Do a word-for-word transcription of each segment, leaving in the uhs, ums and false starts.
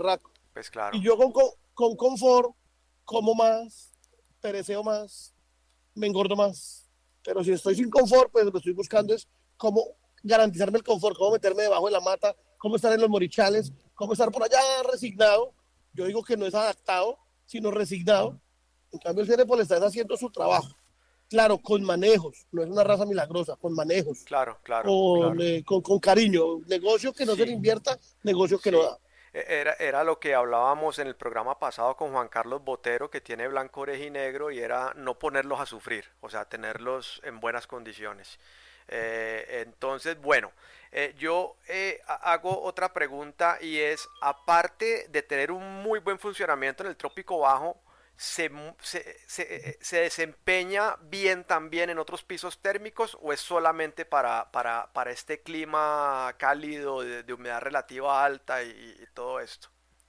berraco. Pues Y claro, yo con, con, con confort como más, pereceo más, me engordo más. Pero si estoy sin confort, pues lo que estoy buscando es cómo garantizarme el confort, cómo meterme debajo de la mata, cómo estar en los morichales, cómo estar por allá resignado. Yo digo que no es adaptado, sino resignado. En cambio, el Cenepol está haciendo su trabajo. Claro, con manejos, no es una raza milagrosa, con manejos, claro, claro, con, claro. eh, con, con cariño. Negocio que no se le Sí, invierta, negocio que no sí. da. E- Era, era lo que hablábamos en el programa pasado con Juan Carlos Botero, que tiene blanco, oreja y negro, y era no ponerlos a sufrir, o sea, tenerlos en buenas condiciones. Eh, entonces, bueno, eh, yo eh, ha- hago otra pregunta y es, aparte de tener un muy buen funcionamiento en el trópico bajo, ¿se, mu- se, se- eh, se desempeña bien también en otros pisos térmicos o es solamente para, para, para este clima cálido, de, de humedad relativa alta y, y todo esto?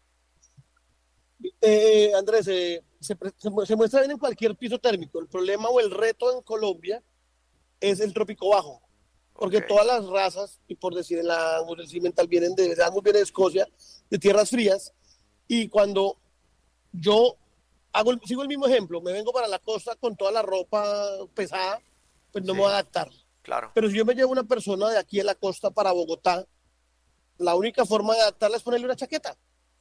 Eh, Andrés, eh, se, se, se muestra bien en cualquier piso térmico. El problema o el reto en Colombia es el trópico bajo, Ok, porque todas las razas, y por decir el Angus, el Cimental, vienen de, el Angus viene de Escocia, de tierras frías, y cuando yo hago el- sigo el mismo ejemplo, me vengo para la costa con toda la ropa pesada, pues no me voy a sí, adaptar. claro, Pero si yo me llevo una persona de aquí en la costa para Bogotá, la única forma de adaptarla es ponerle una chaqueta.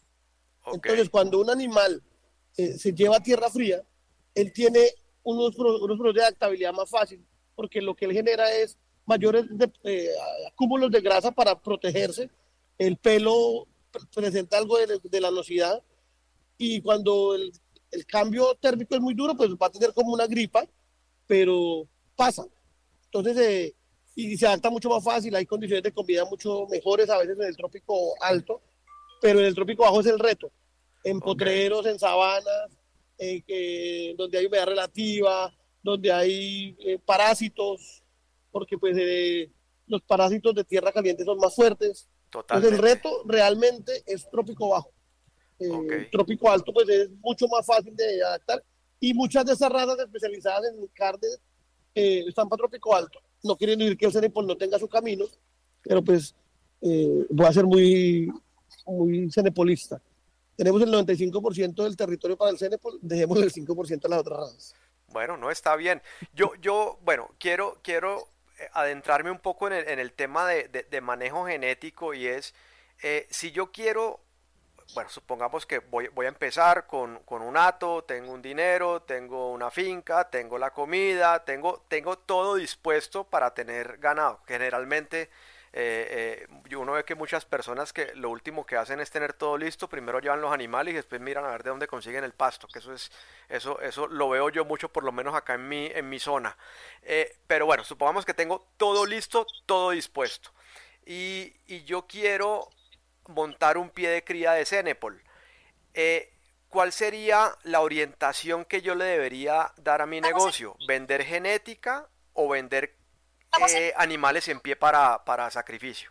ok, Entonces, cuando un animal eh, se lleva a tierra fría, él tiene unos, unos problemas de adaptabilidad más fácil, porque lo que él genera es mayores de, eh, acúmulos de grasa para protegerse, el pelo presenta algo de, de la nosidad, y cuando el, el, cambio térmico es muy duro, pues va a tener como una gripa, pero pasa. Entonces, eh, y se adapta mucho más fácil, hay condiciones de comida mucho mejores a veces en el trópico alto, pero en el trópico bajo es el reto. En ok, potreros, en sabanas, en que, donde hay humedad relativa, donde hay eh, parásitos, porque pues eh, los parásitos de tierra caliente son más fuertes. Entonces el totalmente, reto realmente es trópico bajo. ok, Eh, trópico alto pues es mucho más fácil de adaptar y muchas de esas razas especializadas en carne eh, están para trópico alto. No quieren decir que el Cenepol no tenga su camino, pero pues eh, voy a ser muy, muy cenepolista. Tenemos el noventa y cinco por ciento del territorio para el Cenepol, dejemos el cinco por ciento a las otras razas. bueno, no está bien. Yo, yo, bueno, quiero, quiero eh, adentrarme un poco en el, en el tema de, de- de manejo genético y es, eh, si yo quiero, bueno, supongamos que voy, voy a empezar con, con un hato, tengo un dinero, tengo una finca, tengo la comida, tengo, tengo todo dispuesto para tener ganado. Generalmente eh, eh, uno ve que muchas personas que lo último que hacen es tener todo listo, primero llevan los animales y después miran a ver de dónde consiguen el pasto, que eso es, eso, eso lo veo yo mucho, por lo menos acá en mi, en mi zona. Eh, pero bueno, supongamos que tengo todo listo, todo dispuesto. Y, y yo quiero montar un pie de cría de Cenepol. Eh, ¿Cuál sería la orientación que yo le debería dar a mi negocio? ¿Vender genética o vender eh, animales en pie para, para sacrificio?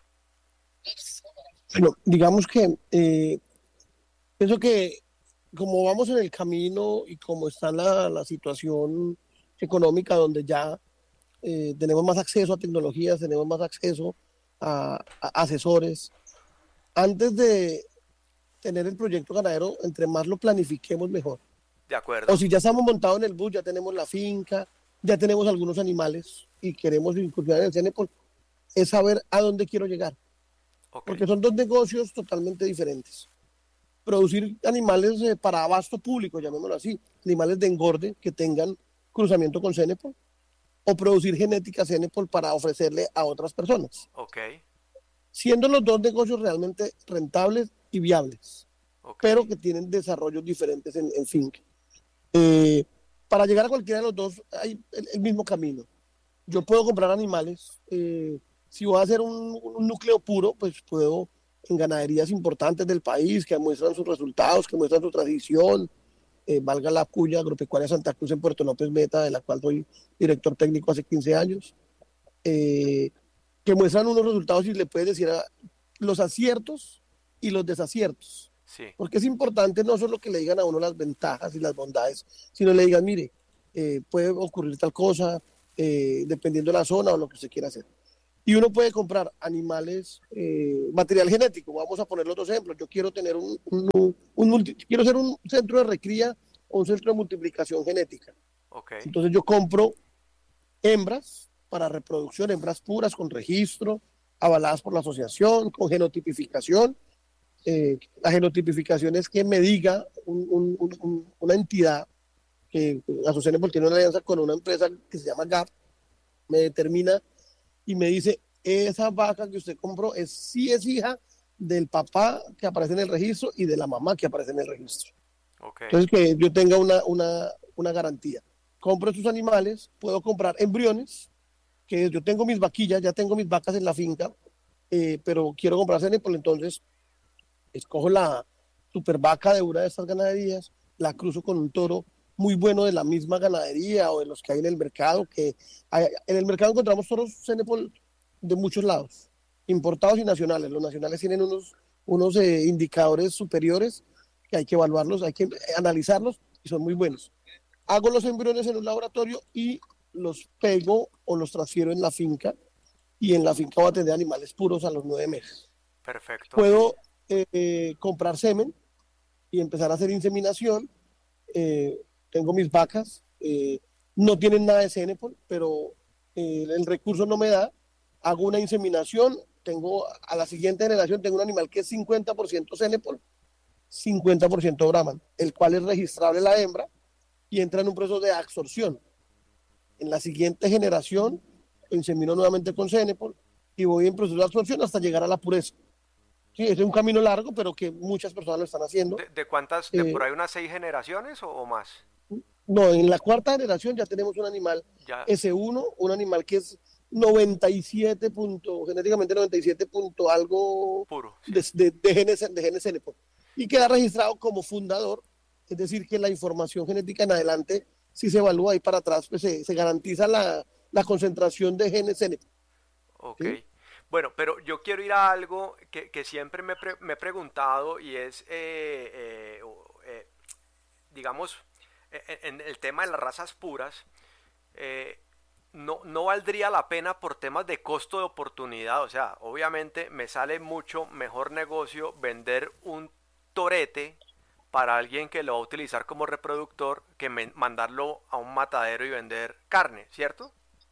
Bueno, digamos que eh, pienso que como vamos en el camino y como está la, la situación económica donde ya eh, tenemos más acceso a tecnologías, tenemos más acceso a, a asesores, antes de tener el proyecto ganadero, entre más lo planifiquemos mejor. De O acuerdo. si ya estamos montados en el bus, ya tenemos la finca, ya tenemos algunos animales y queremos incursionar en el Cenepol, es saber a dónde quiero llegar, Ok. porque son dos negocios totalmente diferentes. Producir animales eh, para abasto público, llamémoslo así, animales de engorde que tengan cruzamiento con Cenepol, o producir genética Cenepol para ofrecerle a otras personas, Ok. siendo los dos negocios realmente rentables y viables, Ok. pero que tienen desarrollos diferentes en, en finca. Eh, para llegar a cualquiera de los dos hay el, el mismo camino. Yo puedo comprar animales. Eh, si voy a hacer un, un, núcleo puro, pues puedo en ganaderías importantes del país que muestran sus resultados, que muestran su tradición. Eh, valga la cuya, Agropecuaria Santa Cruz en Puerto López Meta, de la cual soy director técnico hace quince años. Eh, que muestran unos resultados y le puedes decir a, los aciertos y los desaciertos. Sí. Porque es importante no solo que le digan a uno las ventajas y las bondades, sino le digan, mire, eh, puede ocurrir tal cosa, eh, dependiendo de la zona o lo que usted quiera hacer. Y uno puede comprar animales, eh, material genético. Vamos a poner los dos ejemplos. Yo quiero tener un, un, un, un multi, quiero ser un centro de recría o un centro de multiplicación genética. Ok. Entonces yo compro hembras para reproducción, hembras puras con registro, avaladas por la asociación, con genotipificación. Eh, la genotipificación es que me diga un, un, un, una entidad que Asociación tiene una alianza con una empresa que se llama G A P, me determina y me dice, esa vaca que usted compró es sí es hija del papá que aparece en el registro y de la mamá que aparece en el registro. Okay. Entonces, que yo tenga una, una, una garantía. Compro estos animales, puedo comprar embriones, que yo tengo mis vaquillas, ya tengo mis vacas en la finca, eh, pero quiero comprar Cenepol, entonces escojo la super vaca de una de estas ganaderías, la cruzo con un toro muy bueno de la misma ganadería o de los que hay en el mercado, que hay, en el mercado encontramos toros Cenepol de muchos lados, importados y nacionales. Los nacionales tienen unos, unos eh, indicadores superiores que hay que evaluarlos, hay que analizarlos y son muy buenos. Hago los embriones en un laboratorio y los pego o los transfiero en la finca y en la finca voy a tener animales puros a los nueve meses. Perfecto. Puedo eh, comprar semen y empezar a hacer inseminación. Eh, tengo mis vacas, eh, no tienen nada de Cenepol, pero eh, el recurso no me da. Hago una inseminación, tengo a la siguiente generación, tengo un animal que es cincuenta por ciento Cenepol, cincuenta por ciento Brahman, el cual es registrable la hembra y entra en un proceso de absorción. En la siguiente generación insemino nuevamente con Cenepol y voy en proceso de absorción hasta llegar a la pureza. Sí, es un camino largo, pero que muchas personas lo están haciendo. ¿De, de cuántas, de Eh, por ahí unas seis generaciones o, o más? no, en la cuarta generación ya tenemos un animal Ya. ese uno, un animal que es noventa y siete punto, genéticamente noventa y siete punto algo Puro, sí. de, de, de genes, de genes Cenepol. Y queda registrado como fundador, es decir, que la información genética en adelante, si se evalúa ahí para atrás, pues se, se garantiza la, la concentración de genes Cenepol. Ok. ¿Sí? Bueno, pero yo quiero ir a algo que, que siempre me, pre- me he preguntado y es, eh, eh, o- eh, digamos, e- en el tema de las razas puras, eh, no, no valdría la pena por temas de costo de oportunidad. O sea, obviamente me sale mucho mejor negocio vender un torete para alguien que lo va a utilizar como reproductor que me- mandarlo a un matadero y vender carne, ¿cierto?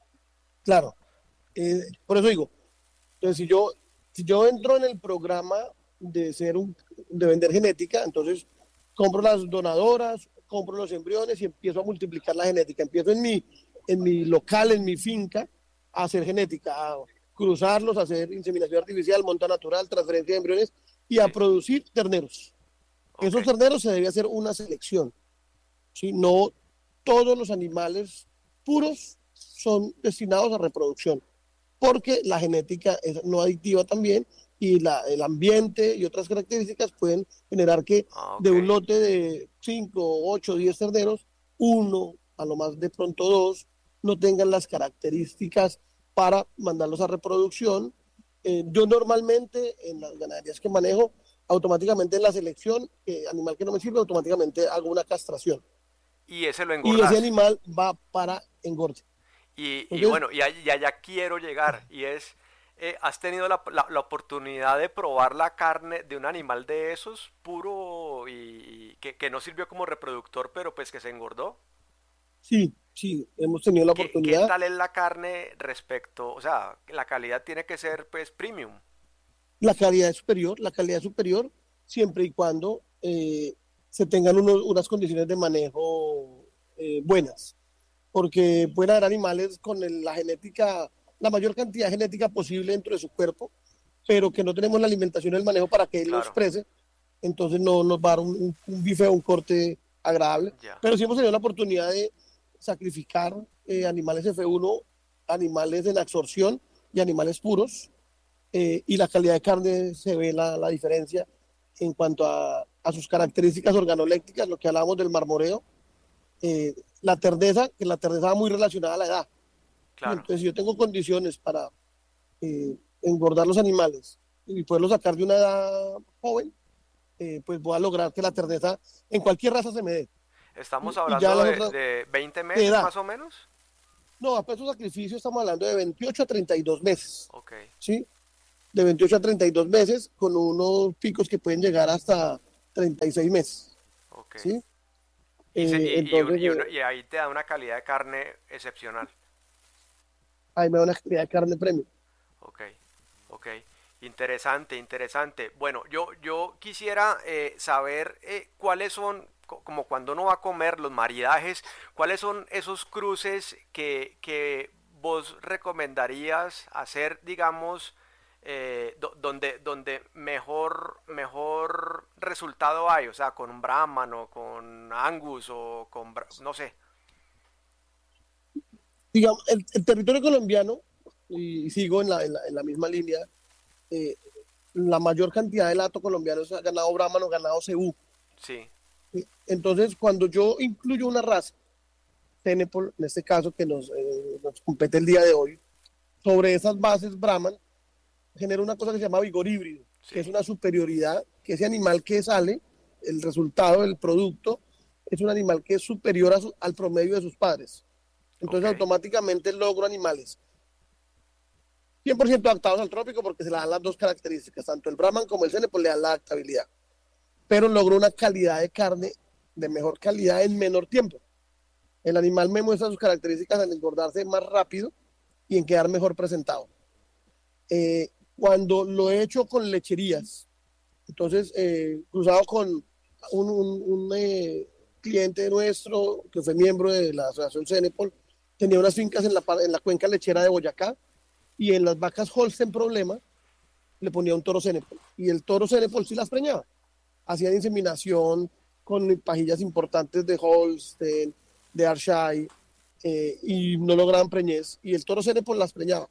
Claro. Eh, por eso digo, entonces si yo, si yo entro en el programa de ser un, de vender genética, entonces compro las donadoras, compro los embriones y empiezo a multiplicar la genética. Empiezo en mi, en mi local, en mi finca, a hacer genética, a cruzarlos, a hacer inseminación artificial, monta natural, transferencia de embriones y a Sí, producir terneros. ok. Esos terneros se debe hacer una selección, ¿sí? No todos los animales puros son destinados a reproducción porque la genética es no adictiva también y la, el ambiente y otras características pueden generar que Ah, de ok. un lote de cinco, ocho, diez terneros, uno, a lo más de pronto dos, no tengan las características para mandarlos a reproducción. Eh, yo normalmente en las ganaderías que manejo, automáticamente en la selección, eh, animal que no me sirve, automáticamente hago una castración. Y ese lo Y ese engordás. animal va para engorde. Y, y Entonces, bueno, y, y allá quiero llegar. Y es, eh, ¿has tenido la, la- la oportunidad de probar la carne de un animal de esos puro y, y que, que no sirvió como reproductor, pero pues que se engordó? sí, sí, hemos tenido la ¿Qué, qué oportunidad. tal es la carne respecto? O sea, la calidad tiene que ser pues premium. La calidad es superior, la calidad es superior siempre y cuando eh, se tengan unos, unas condiciones de manejo eh, buenas, porque pueden haber animales con el- la genética, la mayor cantidad genética posible dentro de su cuerpo, pero que no tenemos la alimentación y el manejo para que él lo Claro, exprese, entonces no nos va a dar un, un, un bife o un corte agradable, ya. pero sí hemos tenido la oportunidad de sacrificar eh, animales F uno, animales en absorción y animales puros, eh, y la calidad de carne se ve la, la diferencia en cuanto a, a, sus características organolépticas, lo que hablábamos del marmoreo, eh, la terneza, que la terneza va muy relacionada a la edad. Y Claro. entonces, si yo tengo condiciones para eh, engordar los animales y poderlos sacar de una edad joven, eh, pues voy a lograr que la terneza en cualquier raza se me dé. Estamos Y ya hablando las de, otras de veinte de meses edad, más o menos. No, a peso sacrificio estamos hablando de veintiocho a treinta y dos meses, Ok, ¿sí? De veintiocho a treinta y dos meses, con unos picos que pueden llegar hasta treinta y seis meses, ok. ¿sí? Y, se- Eh, y, y, un- entonces, y uno- eh, y ahí te da una calidad de carne excepcional. ahí me da una cantidad de carne premium. Ok, ok. Interesante, interesante. Bueno, yo, yo quisiera eh, saber eh, cuáles son, co- como cuando uno va a comer, los maridajes, cuáles son esos cruces que, que vos recomendarías hacer, digamos, eh, do- donde, donde mejor, mejor resultado hay, o sea, con un Brahman o con Angus o con, Bra- no sé. Digamos, el, el territorio colombiano, y sigo en la, en la, en la misma línea, eh, la mayor cantidad de lato colombiano es ganado Brahman o ganado Cebú. Sí, ¿Sí? Entonces, cuando yo incluyo una raza, Tenepol, en este caso que nos, eh, nos compete el día de hoy, sobre esas bases Brahman, genera una cosa que se llama vigor híbrido, que es sí, una superioridad, que ese animal que sale, el resultado del producto, es un animal que es superior a su, al promedio de sus padres. ok, Entonces, automáticamente logro animales cien por ciento adaptados al trópico porque se le dan las dos características, tanto el Brahman como el Cenepol le dan la adaptabilidad, pero logro una calidad de carne de mejor calidad en menor tiempo. El animal me muestra sus características en engordarse más rápido y en quedar mejor presentado. Eh, cuando lo he hecho con lecherías, entonces eh, cruzado con un, un, un eh, cliente nuestro que fue miembro de la asociación Cenepol, tenía unas fincas en la, en la cuenca lechera de Boyacá y en las vacas Holstein problema le ponía un toro Cenepol y el toro Cenepol sí las preñaba. Hacían inseminación con pajillas importantes de Holstein, de Ayrshire, eh, y no lograban preñez y el toro Cenepol las preñaba.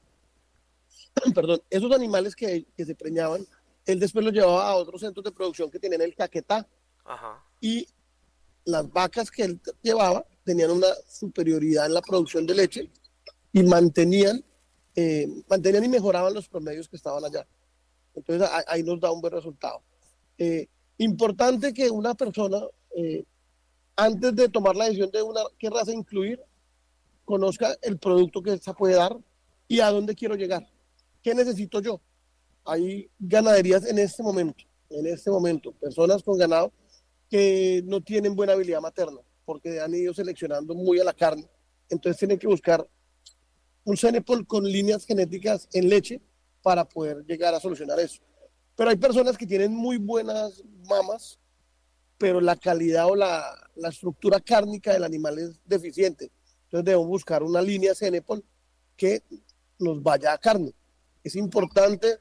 Perdón, esos animales que, que se preñaban, él después los llevaba a otros centros de producción que tenían el Caquetá ajá, y las vacas que él llevaba tenían una superioridad en la producción de leche y mantenían, eh, mantenían y mejoraban los promedios que estaban allá. Entonces ahí nos da un buen resultado. Eh, importante que una persona, eh, antes de tomar la decisión de una, qué raza incluir, conozca el producto que esta puede dar y a dónde quiero llegar. ¿Qué necesito yo? Hay ganaderías en este momento, en este momento, personas con ganado que no tienen buena habilidad materna porque han ido seleccionando muy a la carne. Entonces tienen que buscar un Cenepol con líneas genéticas en leche para poder llegar a solucionar eso. Pero hay personas que tienen muy buenas mamas, pero la calidad o la, la estructura cárnica del animal es deficiente. Entonces debemos buscar una línea Cenepol que nos vaya a carne. Es importante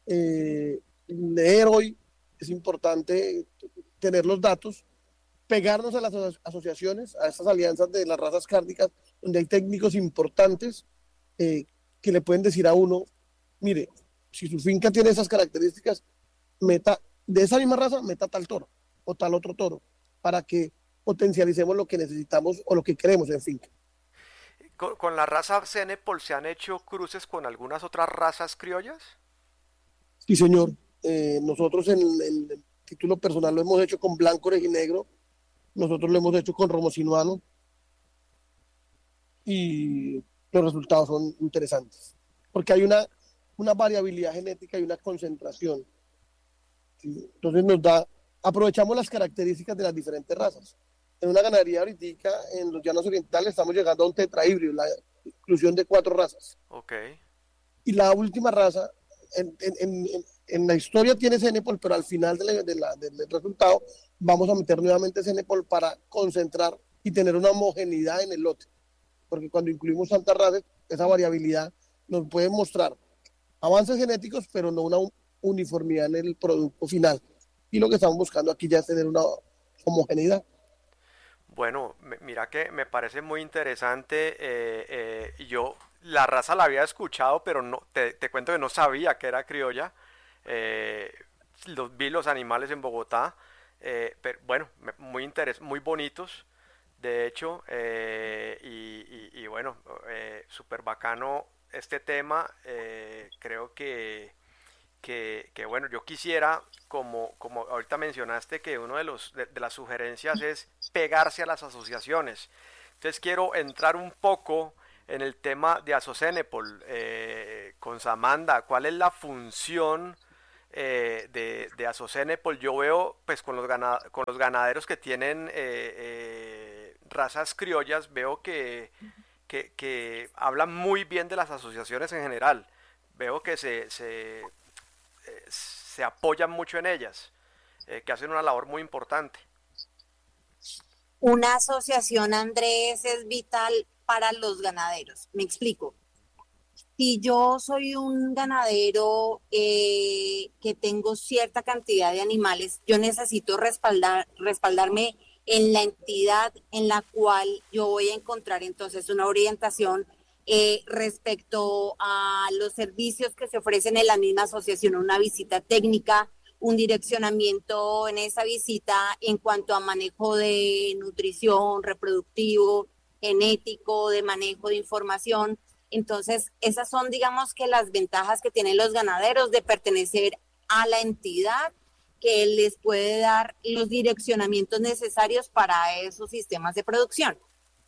eh, leer hoy, es importante tener los datos, pegarnos a las aso- asociaciones, a estas alianzas de las razas cárnicas, donde hay técnicos importantes eh, que le pueden decir a uno, mire, si su finca tiene esas características, meta de esa misma raza, meta tal toro o tal otro toro, para que potencialicemos lo que necesitamos o lo que queremos en finca. Con, con la raza Cenepol se han hecho cruces con algunas otras razas criollas. Sí, señor. Eh, nosotros en el, en el título personal lo hemos hecho con blanco, negro, nosotros lo hemos hecho con romo sinuano y los resultados son interesantes, porque hay una, una variabilidad genética y una concentración. ¿Sí? Entonces nos da, aprovechamos las características de las diferentes razas. En una ganadería ahorita, en los llanos orientales, estamos llegando a un tetrahíbrido, la inclusión de cuatro razas. Ok. Y la última raza, en, en, en, en la historia tiene Cenepol, pero al final de la, de la, de, del resultado vamos a meter nuevamente Cenepol para concentrar y tener una homogeneidad en el lote. Porque cuando incluimos tantas razas, esa variabilidad nos puede mostrar avances genéticos, pero no una uniformidad en el producto final. Y lo que estamos buscando aquí ya es tener una homogeneidad. Bueno, me- mira que me parece muy interesante. Eh, eh, y yo la raza la había escuchado, pero no te, te cuento que no sabía que era criolla. Eh, los, vi los animales en Bogotá. Eh, pero bueno, me- muy interes muy bonitos. De hecho, eh, y, y- y bueno, eh, súper bacano este tema. Eh, creo que que, que, bueno, yo quisiera, como, como ahorita mencionaste, que uno de, los, de, de las sugerencias es pegarse a las asociaciones. Entonces quiero entrar un poco en el tema de Azocenepol, eh, con Samantha, ¿cuál es la función eh, de, de Azocenepol? Yo veo, pues, con los, gana, con los ganaderos que tienen eh, eh, razas criollas, veo que, que, que hablan muy bien de las asociaciones en general. Veo que se, se, eh, se apoyan mucho en ellas, eh, que hacen una labor muy importante. Una asociación, Andrés, es vital para los ganaderos. Me explico. Si yo soy un ganadero eh, que tengo cierta cantidad de animales, yo necesito respaldar, respaldarme en la entidad en la cual yo voy a encontrar entonces una orientación eh, respecto a los servicios que se ofrecen en la misma asociación, una visita técnica, un direccionamiento en esa visita en cuanto a manejo de nutrición, reproductivo, genético, de manejo de información. Entonces, esas son, digamos, que las ventajas que tienen los ganaderos de pertenecer a la entidad que les puede dar los direccionamientos necesarios para esos sistemas de producción.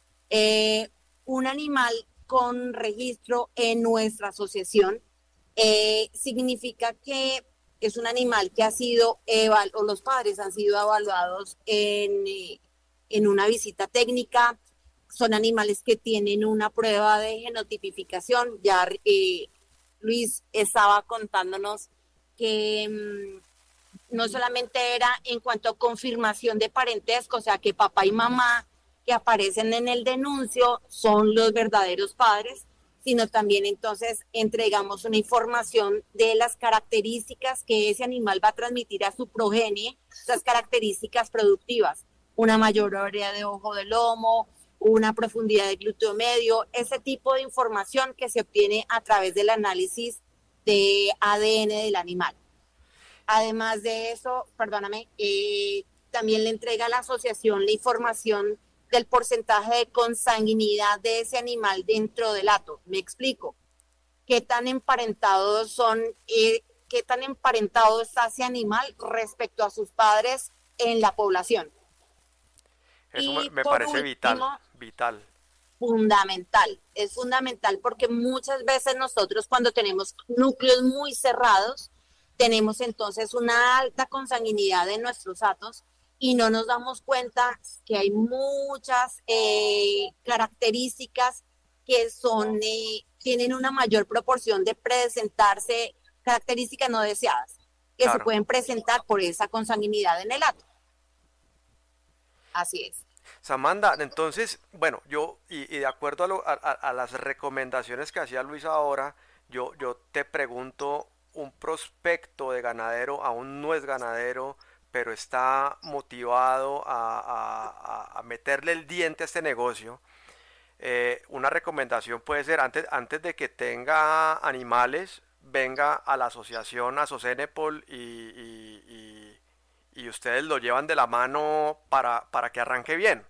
Eh, un animal con registro en nuestra asociación eh, significa que es un animal que ha sido, eval o los padres han sido evaluados en, eh, en una visita técnica. Son animales que tienen una prueba de genotipificación. Ya eh, Luis estaba contándonos que mmm, no solamente era en cuanto a confirmación de parentesco, o sea, que papá y mamá que aparecen en el denuncio son los verdaderos padres, sino también entonces entregamos una información de las características que ese animal va a transmitir a su progenie, esas características productivas, una mayor área de ojo de lomo, una profundidad de glúteo medio, ese tipo de información que se obtiene a través del análisis de A D N del animal. Además de eso, perdóname, eh, también le entrega a la asociación la información del porcentaje de consanguinidad de ese animal dentro del hato. Me explico. ¿Qué tan emparentados son, eh, qué tan emparentado está ese animal respecto a sus padres en la población? Eso Y me, me por parece último, vital, vital. fundamental, es fundamental porque muchas veces nosotros cuando tenemos núcleos muy cerrados, tenemos entonces una alta consanguinidad de nuestros hatos y no nos damos cuenta que hay muchas eh, características que son, eh, tienen una mayor proporción de presentarse, características no deseadas, que se Claro. pueden presentar por esa consanguinidad en el hato. Así es. Samantha, entonces, bueno, yo, y, y de acuerdo a, lo- a- a- a las recomendaciones que hacía Luis ahora, yo, yo te pregunto, un prospecto de ganadero aún no es ganadero, pero está motivado a, a- a- a meterle el diente a este negocio. Eh, una recomendación puede ser, antes, antes de que tenga animales, venga a la asociación Azocenepol y, y, y- y ustedes lo llevan de la mano para, para que arranque bien.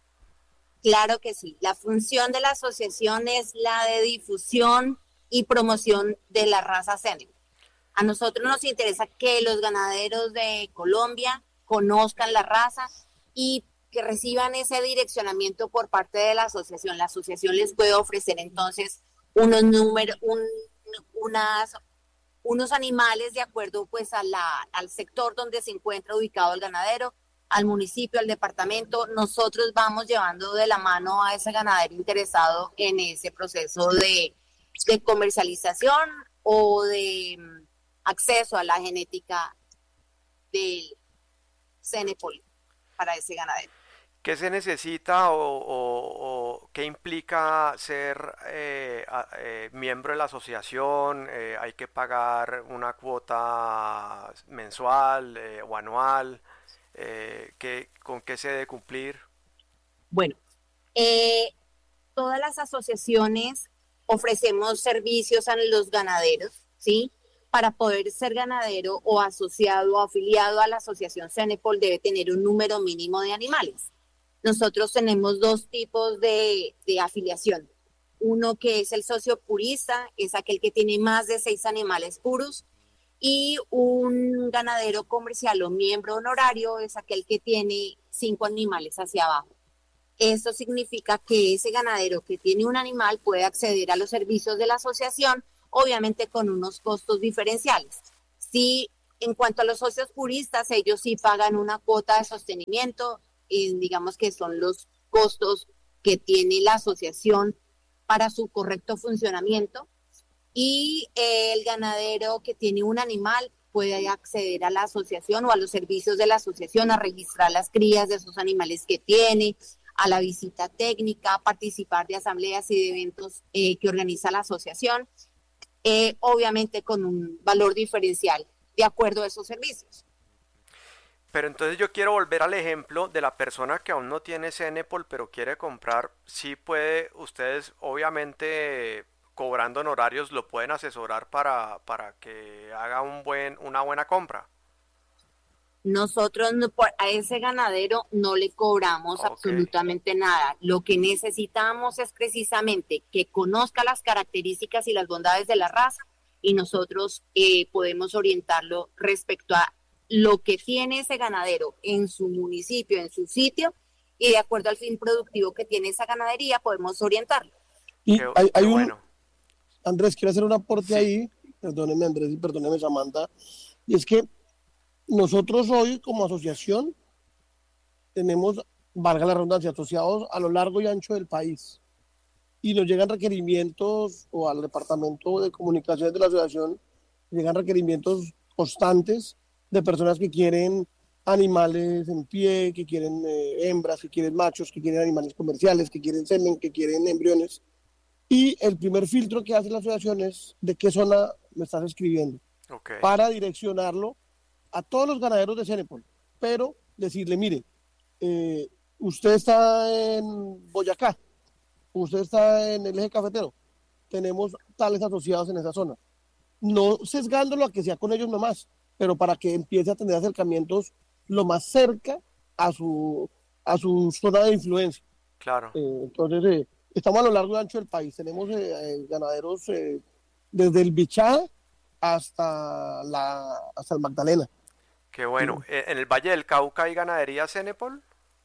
Claro que sí. La función de la asociación es la de difusión y promoción de la raza Cenepol. A nosotros nos interesa que los ganaderos de Colombia conozcan la raza y que reciban ese direccionamiento por parte de la asociación. La asociación les puede ofrecer entonces unos números, un, unas, unos animales de acuerdo pues a la, al sector donde se encuentra ubicado el ganadero, al municipio, al departamento. Nosotros vamos llevando de la mano a ese ganadero interesado en ese proceso de, de comercialización o de mm, acceso a la genética del Cenepol para ese ganadero. ¿Qué se necesita o, o- o qué implica ser eh, a- eh, miembro de la asociación? Eh, ¿hay que pagar una cuota mensual eh, o anual? Eh, ¿qué- ¿con qué se debe cumplir? Bueno, eh, todas las asociaciones ofrecemos servicios a los ganaderos, ¿sí? Para poder ser ganadero o asociado o afiliado a la asociación Cenepol debe tener un número mínimo de animales. Nosotros tenemos dos tipos de, de afiliación. Uno que es el socio purista, es aquel que tiene más de seis animales puros, y un ganadero comercial o miembro honorario es aquel que tiene cinco animales hacia abajo. Esto significa que ese ganadero que tiene un animal puede acceder a los servicios de la asociación, obviamente con unos costos diferenciales. Si en cuanto a los socios puristas, ellos sí pagan una cuota de sostenimiento, y digamos que son los costos que tiene la asociación para su correcto funcionamiento, y eh, el ganadero que tiene un animal puede acceder a la asociación o a los servicios de la asociación, a registrar las crías de esos animales que tiene, a la visita técnica, a participar de asambleas y de eventos eh, que organiza la asociación, eh, obviamente con un valor diferencial de acuerdo a esos servicios. Pero entonces yo quiero volver al ejemplo de la persona que aún no tiene Cenepol, pero quiere comprar. Sí puede, ustedes obviamente cobrando honorarios lo pueden asesorar para, para que haga un buen, una buena compra. Nosotros no, por- a ese ganadero no le cobramos Ok, absolutamente nada. Lo que necesitamos es precisamente que conozca las características y las bondades de la raza, y nosotros eh, podemos orientarlo respecto a lo que tiene ese ganadero en su municipio, en su sitio, y de acuerdo al fin productivo que tiene esa ganadería podemos orientarlo. Y qué, hay, qué hay un, bueno. Andrés, quiero hacer un aporte Sí, ahí, perdóneme Andrés y perdóneme Samantha, y es que nosotros hoy como asociación tenemos, valga la redundancia, asociados a lo largo y ancho del país, y nos llegan requerimientos, o al departamento de comunicaciones de la asociación, llegan requerimientos constantes de personas que quieren animales en pie, que quieren eh, hembras, que quieren machos, que quieren animales comerciales, que quieren semen, que quieren embriones. Y el primer filtro que hace la asociación es de qué zona me estás escribiendo, ok, para direccionarlo a todos los ganaderos de Cenepol, pero decirle, mire, eh, usted está en Boyacá, usted está en el eje cafetero, tenemos tales asociados en esa zona. No sesgándolo a que sea con ellos nomás, pero para que empiece a tener acercamientos lo más cerca a su, a su zona de influencia. claro. Eh, entonces, eh, estamos a lo largo y ancho del país. Tenemos eh, eh, ganaderos eh, desde el Bichá hasta, la, hasta el Magdalena. Qué Sí. bueno. Eh, ¿En el Valle del Cauca hay ganadería Cenepol?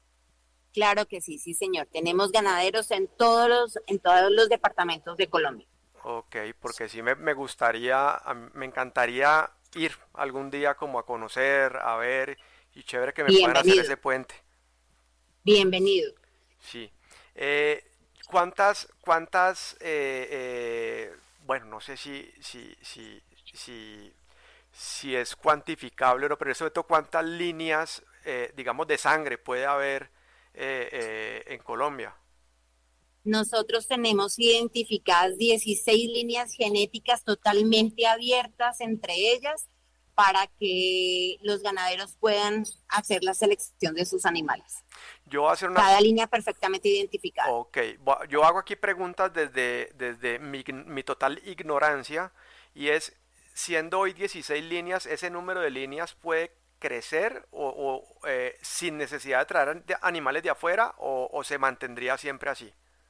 Claro que sí, sí señor. Tenemos ganaderos en todos los, en todos los departamentos de Colombia. Ok, porque sí me, me gustaría, a mí me encantaría ir algún día como a conocer, a ver, y chévere que me puedan hacer Bienvenido, ese puente. bienvenido. Sí. Eh, ¿cuántas, cuántas, eh, eh, bueno, no sé si, si, si, si, si es cuantificable o no, pero sobre todo cuántas líneas, eh, digamos, de sangre puede haber eh, eh, en Colombia? Nosotros tenemos identificadas dieciséis líneas genéticas totalmente abiertas entre ellas para que los ganaderos puedan hacer la selección de sus animales. Yo voy a hacer una, Cada línea perfectamente identificada. ok, bu- yo hago aquí preguntas desde, desde mi, ign- mi total ignorancia y es, siendo hoy dieciséis líneas, ¿ese número de líneas puede crecer o, o, eh, sin necesidad de traer de- animales de afuera o, o se mantendría siempre así?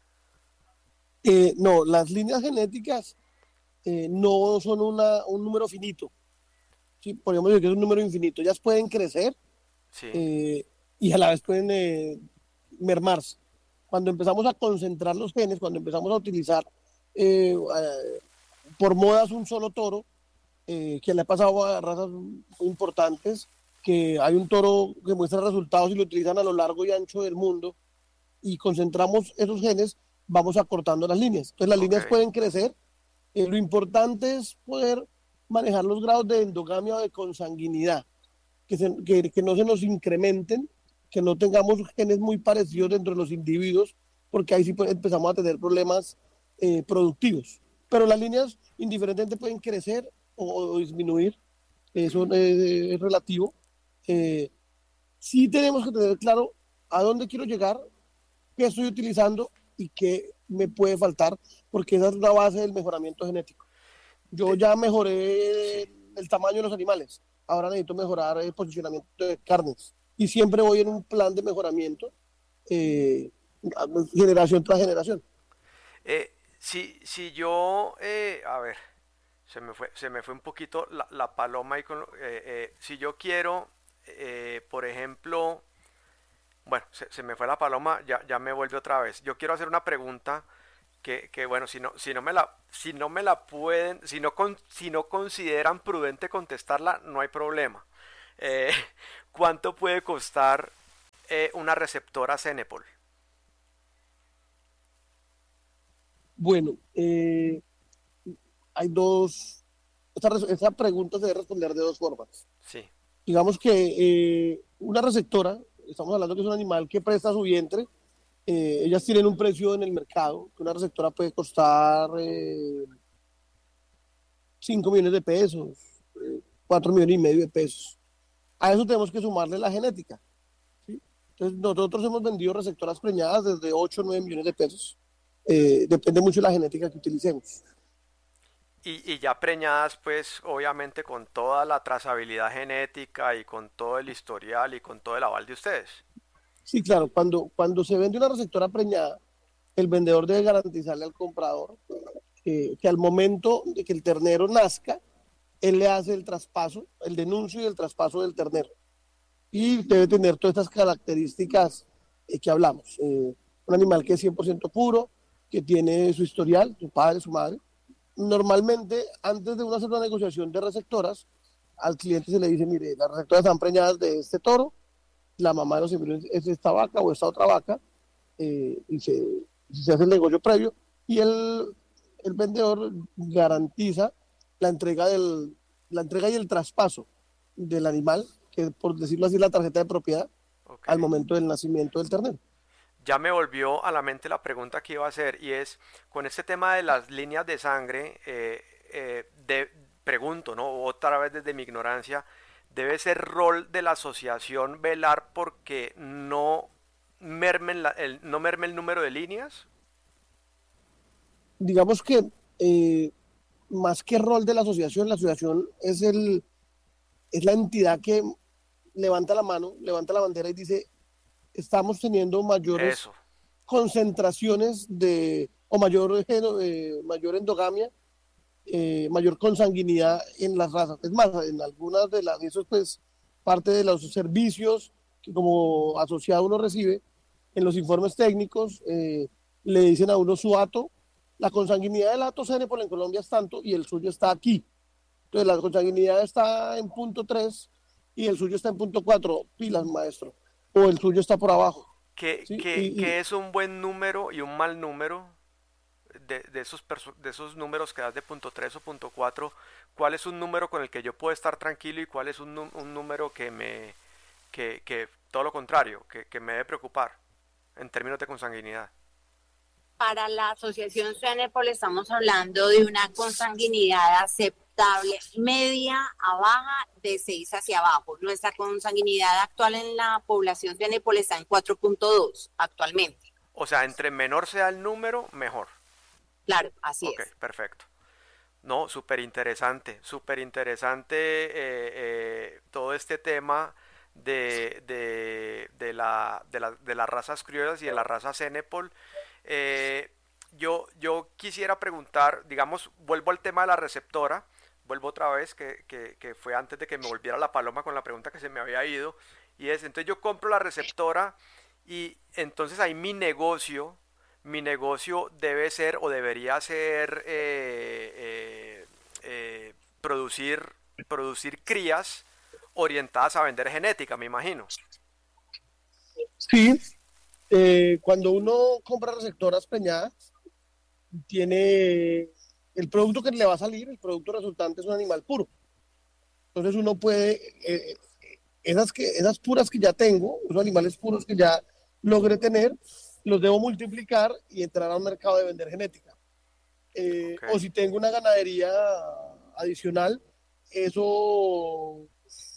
Eh, no, las líneas genéticas eh, no son una, un número finito. ¿Sí? Podríamos decir que es un número infinito. Ellas pueden crecer Sí, eh, y a la vez pueden eh, mermarse. Cuando empezamos a concentrar los genes, cuando empezamos a utilizar eh, eh, por modas un solo toro, eh, que le ha pasado a razas muy importantes, que hay un toro que muestra resultados y lo utilizan a lo largo y ancho del mundo, y concentramos esos genes, vamos acortando las líneas. Entonces las ok, líneas pueden crecer. Eh, lo importante es poder manejar los grados de endogamia o de consanguinidad, que, se, que, que no se nos incrementen, que no tengamos genes muy parecidos dentro de los individuos, porque ahí sí pues, empezamos a tener problemas eh, productivos. Pero las líneas indiferentemente pueden crecer o, o disminuir, eso es, es relativo. Eh, sí tenemos que tener claro a dónde quiero llegar, qué estoy utilizando y qué me puede faltar, porque esa es la base del mejoramiento genético. Yo de- ya mejoré sí. el tamaño de los animales, ahora necesito mejorar el posicionamiento de carnes y siempre voy en un plan de mejoramiento eh, generación tras generación. Eh, si, si yo, eh, a ver, se me fue, se me fue un poquito la, la paloma y con, lo- eh, eh, si yo quiero, eh, por ejemplo, bueno, bueno, se, se me fue la paloma, ya, ya me vuelve otra vez. Yo quiero hacer una pregunta que, que bueno, si no, si no me la, si no me la pueden, si no, con, si no consideran prudente contestarla, no hay problema. Eh, ¿Cuánto puede costar eh, una receptora Cenepol? Bueno, eh, hay dos, esta, res- esta pregunta se debe responder de dos formas. Sí, Digamos que eh, una receptora, estamos hablando que es un animal que presta su vientre, eh, ellas tienen un precio en el mercado, que una receptora puede costar eh, cinco millones de pesos, eh, cuatro millones y medio de pesos. A eso tenemos que sumarle la genética, ¿sí? Entonces, nosotros hemos vendido receptoras preñadas desde ocho o nueve millones de pesos. Eh, depende mucho de la genética que utilicemos. y, y ya preñadas, pues obviamente con toda la trazabilidad genética y con todo el historial y con todo el aval de ustedes. Sí, claro, cuando, cuando se vende una receptora preñada, el vendedor debe garantizarle al comprador eh, que al momento de que el ternero nazca, él le hace el traspaso, el denuncio y el traspaso del ternero. Y debe tener todas estas características eh, que hablamos. Eh, un animal que es cien por ciento puro, que tiene su historial, su padre, su madre. Normalmente, antes de una hacer una negociación de receptoras, al cliente se le dice, mire, las receptoras están preñadas de este toro, la mamá de los embriones es esta vaca o esta otra vaca, eh, y se, se hace el negocio previo, y el, el vendedor garantiza la entrega, del, la entrega y el traspaso del animal, que por decirlo así es la tarjeta de propiedad, Ok. al momento del nacimiento del ternero. Ya me volvió a la mente la pregunta que iba a hacer y es, con este tema de las líneas de sangre, eh, eh, de, pregunto, ¿no? Otra vez desde mi ignorancia, ¿debe ser rol de la asociación velar porque no mermen la- el, no merme el número de líneas? Digamos que eh, más que rol de la asociación, la asociación es, el, es la entidad que levanta la mano, levanta la bandera y dice, estamos teniendo mayores Eso. concentraciones de, o mayor, geno- eh, mayor endogamia, eh, mayor consanguinidad en las razas. Es más, en algunas de las, eso es pues parte de los servicios que como asociado uno recibe, en los informes técnicos eh, le dicen a uno su hato, la consanguinidad del hato Cenepol en Colombia es tanto y el suyo está aquí. Entonces la consanguinidad está en punto tres y el suyo está en punto cuatro, pilas maestro, o el suyo está por abajo. ¿Qué, ¿Sí? qué- Y, y qué es un buen número y un mal número de, de esos, perso- de esos números que das de punto tres o punto cuatro? ¿Cuál es un número con el que yo puedo estar tranquilo y cuál es un, nu- un número que me, que, que todo lo contrario, que, que me debe preocupar en términos de consanguinidad? Para la asociación Cenepol estamos hablando de una consanguinidad aceptable, media a baja, de seis hacia abajo. Nuestra consanguinidad actual en la población Cenepol está en cuatro punto dos actualmente. O sea, entre menor sea el número, mejor. Claro, así Ok, es. perfecto. No, súper interesante, súper interesante eh, eh, todo este tema de, de, de la, de, la- de las razas criollas y de la raza Cenepol. Eh, yo, yo quisiera preguntar, digamos, vuelvo al tema de la receptora, vuelvo otra vez, que, que, que fue antes de que me volviera la paloma con la pregunta que se me había ido, y es, entonces yo compro la receptora y entonces ahí mi negocio mi negocio debe ser o debería ser eh, eh, eh, producir, producir crías orientadas a vender genética, me imagino. sí, eh, cuando uno compra receptoras preñadas, tiene el producto que le va a salir, el producto resultante es un animal puro. Entonces uno puede, eh, esas, que, esas puras que ya tengo, esos animales puros que ya logré tener, los debo multiplicar y entrar al mercado de vender genética. Eh, Ok. o si tengo una ganadería adicional, eso,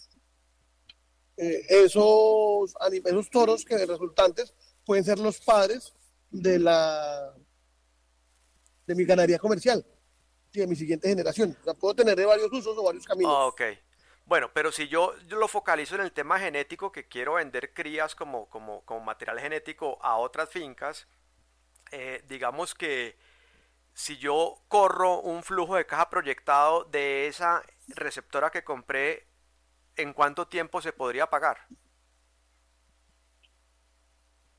eh, esos, anim- esos toros que resultantes pueden ser los padres de, la, de mi ganadería comercial y de mi siguiente generación. O sea, puedo tener de varios usos o varios Ah, caminos. ok. Bueno, pero si yo, yo lo focalizo en el tema genético, que quiero vender crías como, como, como material genético a otras fincas, eh, digamos que si yo corro un flujo de caja proyectado de esa receptora que compré, ¿en cuánto tiempo se podría pagar?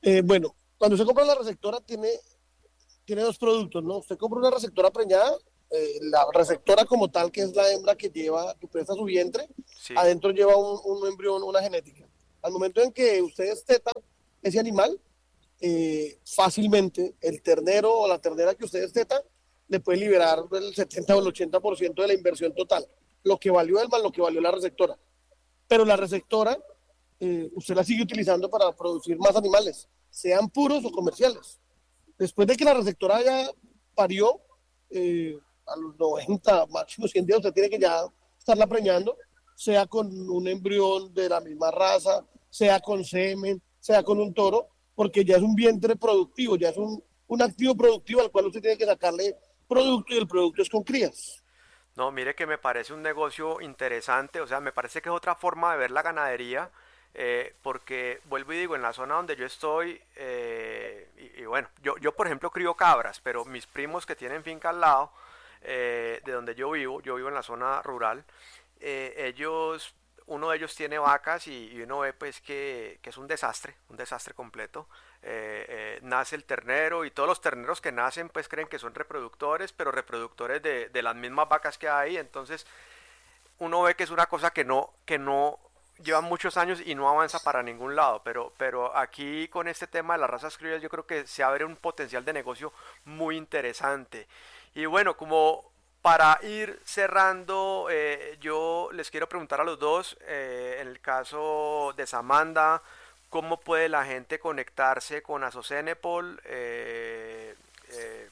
Eh, bueno, cuando usted compra la receptora tiene, tiene dos productos, ¿no? Usted compra una receptora preñada, eh, la receptora como tal, que es la hembra que lleva, que presta su vientre, Sí. adentro lleva un, un embrión, una genética. Al momento en que ustedes destetan ese animal, eh, fácilmente el ternero o la ternera que ustedes destetan le puede liberar el setenta o el ochenta por ciento de la inversión total, lo que valió el más lo que valió la receptora. Pero la receptora, eh, usted la sigue utilizando para producir más animales, sean puros o comerciales. Después de que la receptora ya parió, eh, a los noventa, máximo cien días, usted tiene que ya estarla preñando, sea con un embrión de la misma raza, sea con semen, sea con un toro, porque ya es un vientre productivo, ya es un, un activo productivo al cual usted tiene que sacarle producto y el producto es con crías. No, mire que me parece un negocio interesante, o sea, me parece que es otra forma de ver la ganadería, eh, porque vuelvo y digo, en la zona donde yo estoy, eh, y, y bueno, yo, yo por ejemplo crío cabras, pero mis primos que tienen finca al lado, eh, de donde yo vivo, yo vivo en la zona rural, eh, ellos, uno de ellos tiene vacas y, y uno ve pues que, que es un desastre, un desastre completo. Eh, eh, nace el ternero y todos los terneros que nacen pues creen que son reproductores, pero reproductores de, de las mismas vacas que hay, entonces uno ve que es una cosa que no, que no lleva muchos años y no avanza para ningún lado, pero, pero aquí con este tema de las razas criollas yo creo que se abre un potencial de negocio muy interesante. Y bueno, como para ir cerrando, eh, yo les quiero preguntar a los dos, eh, en el caso de Samantha, ¿cómo puede la gente conectarse con Asocenepol? Eh, eh,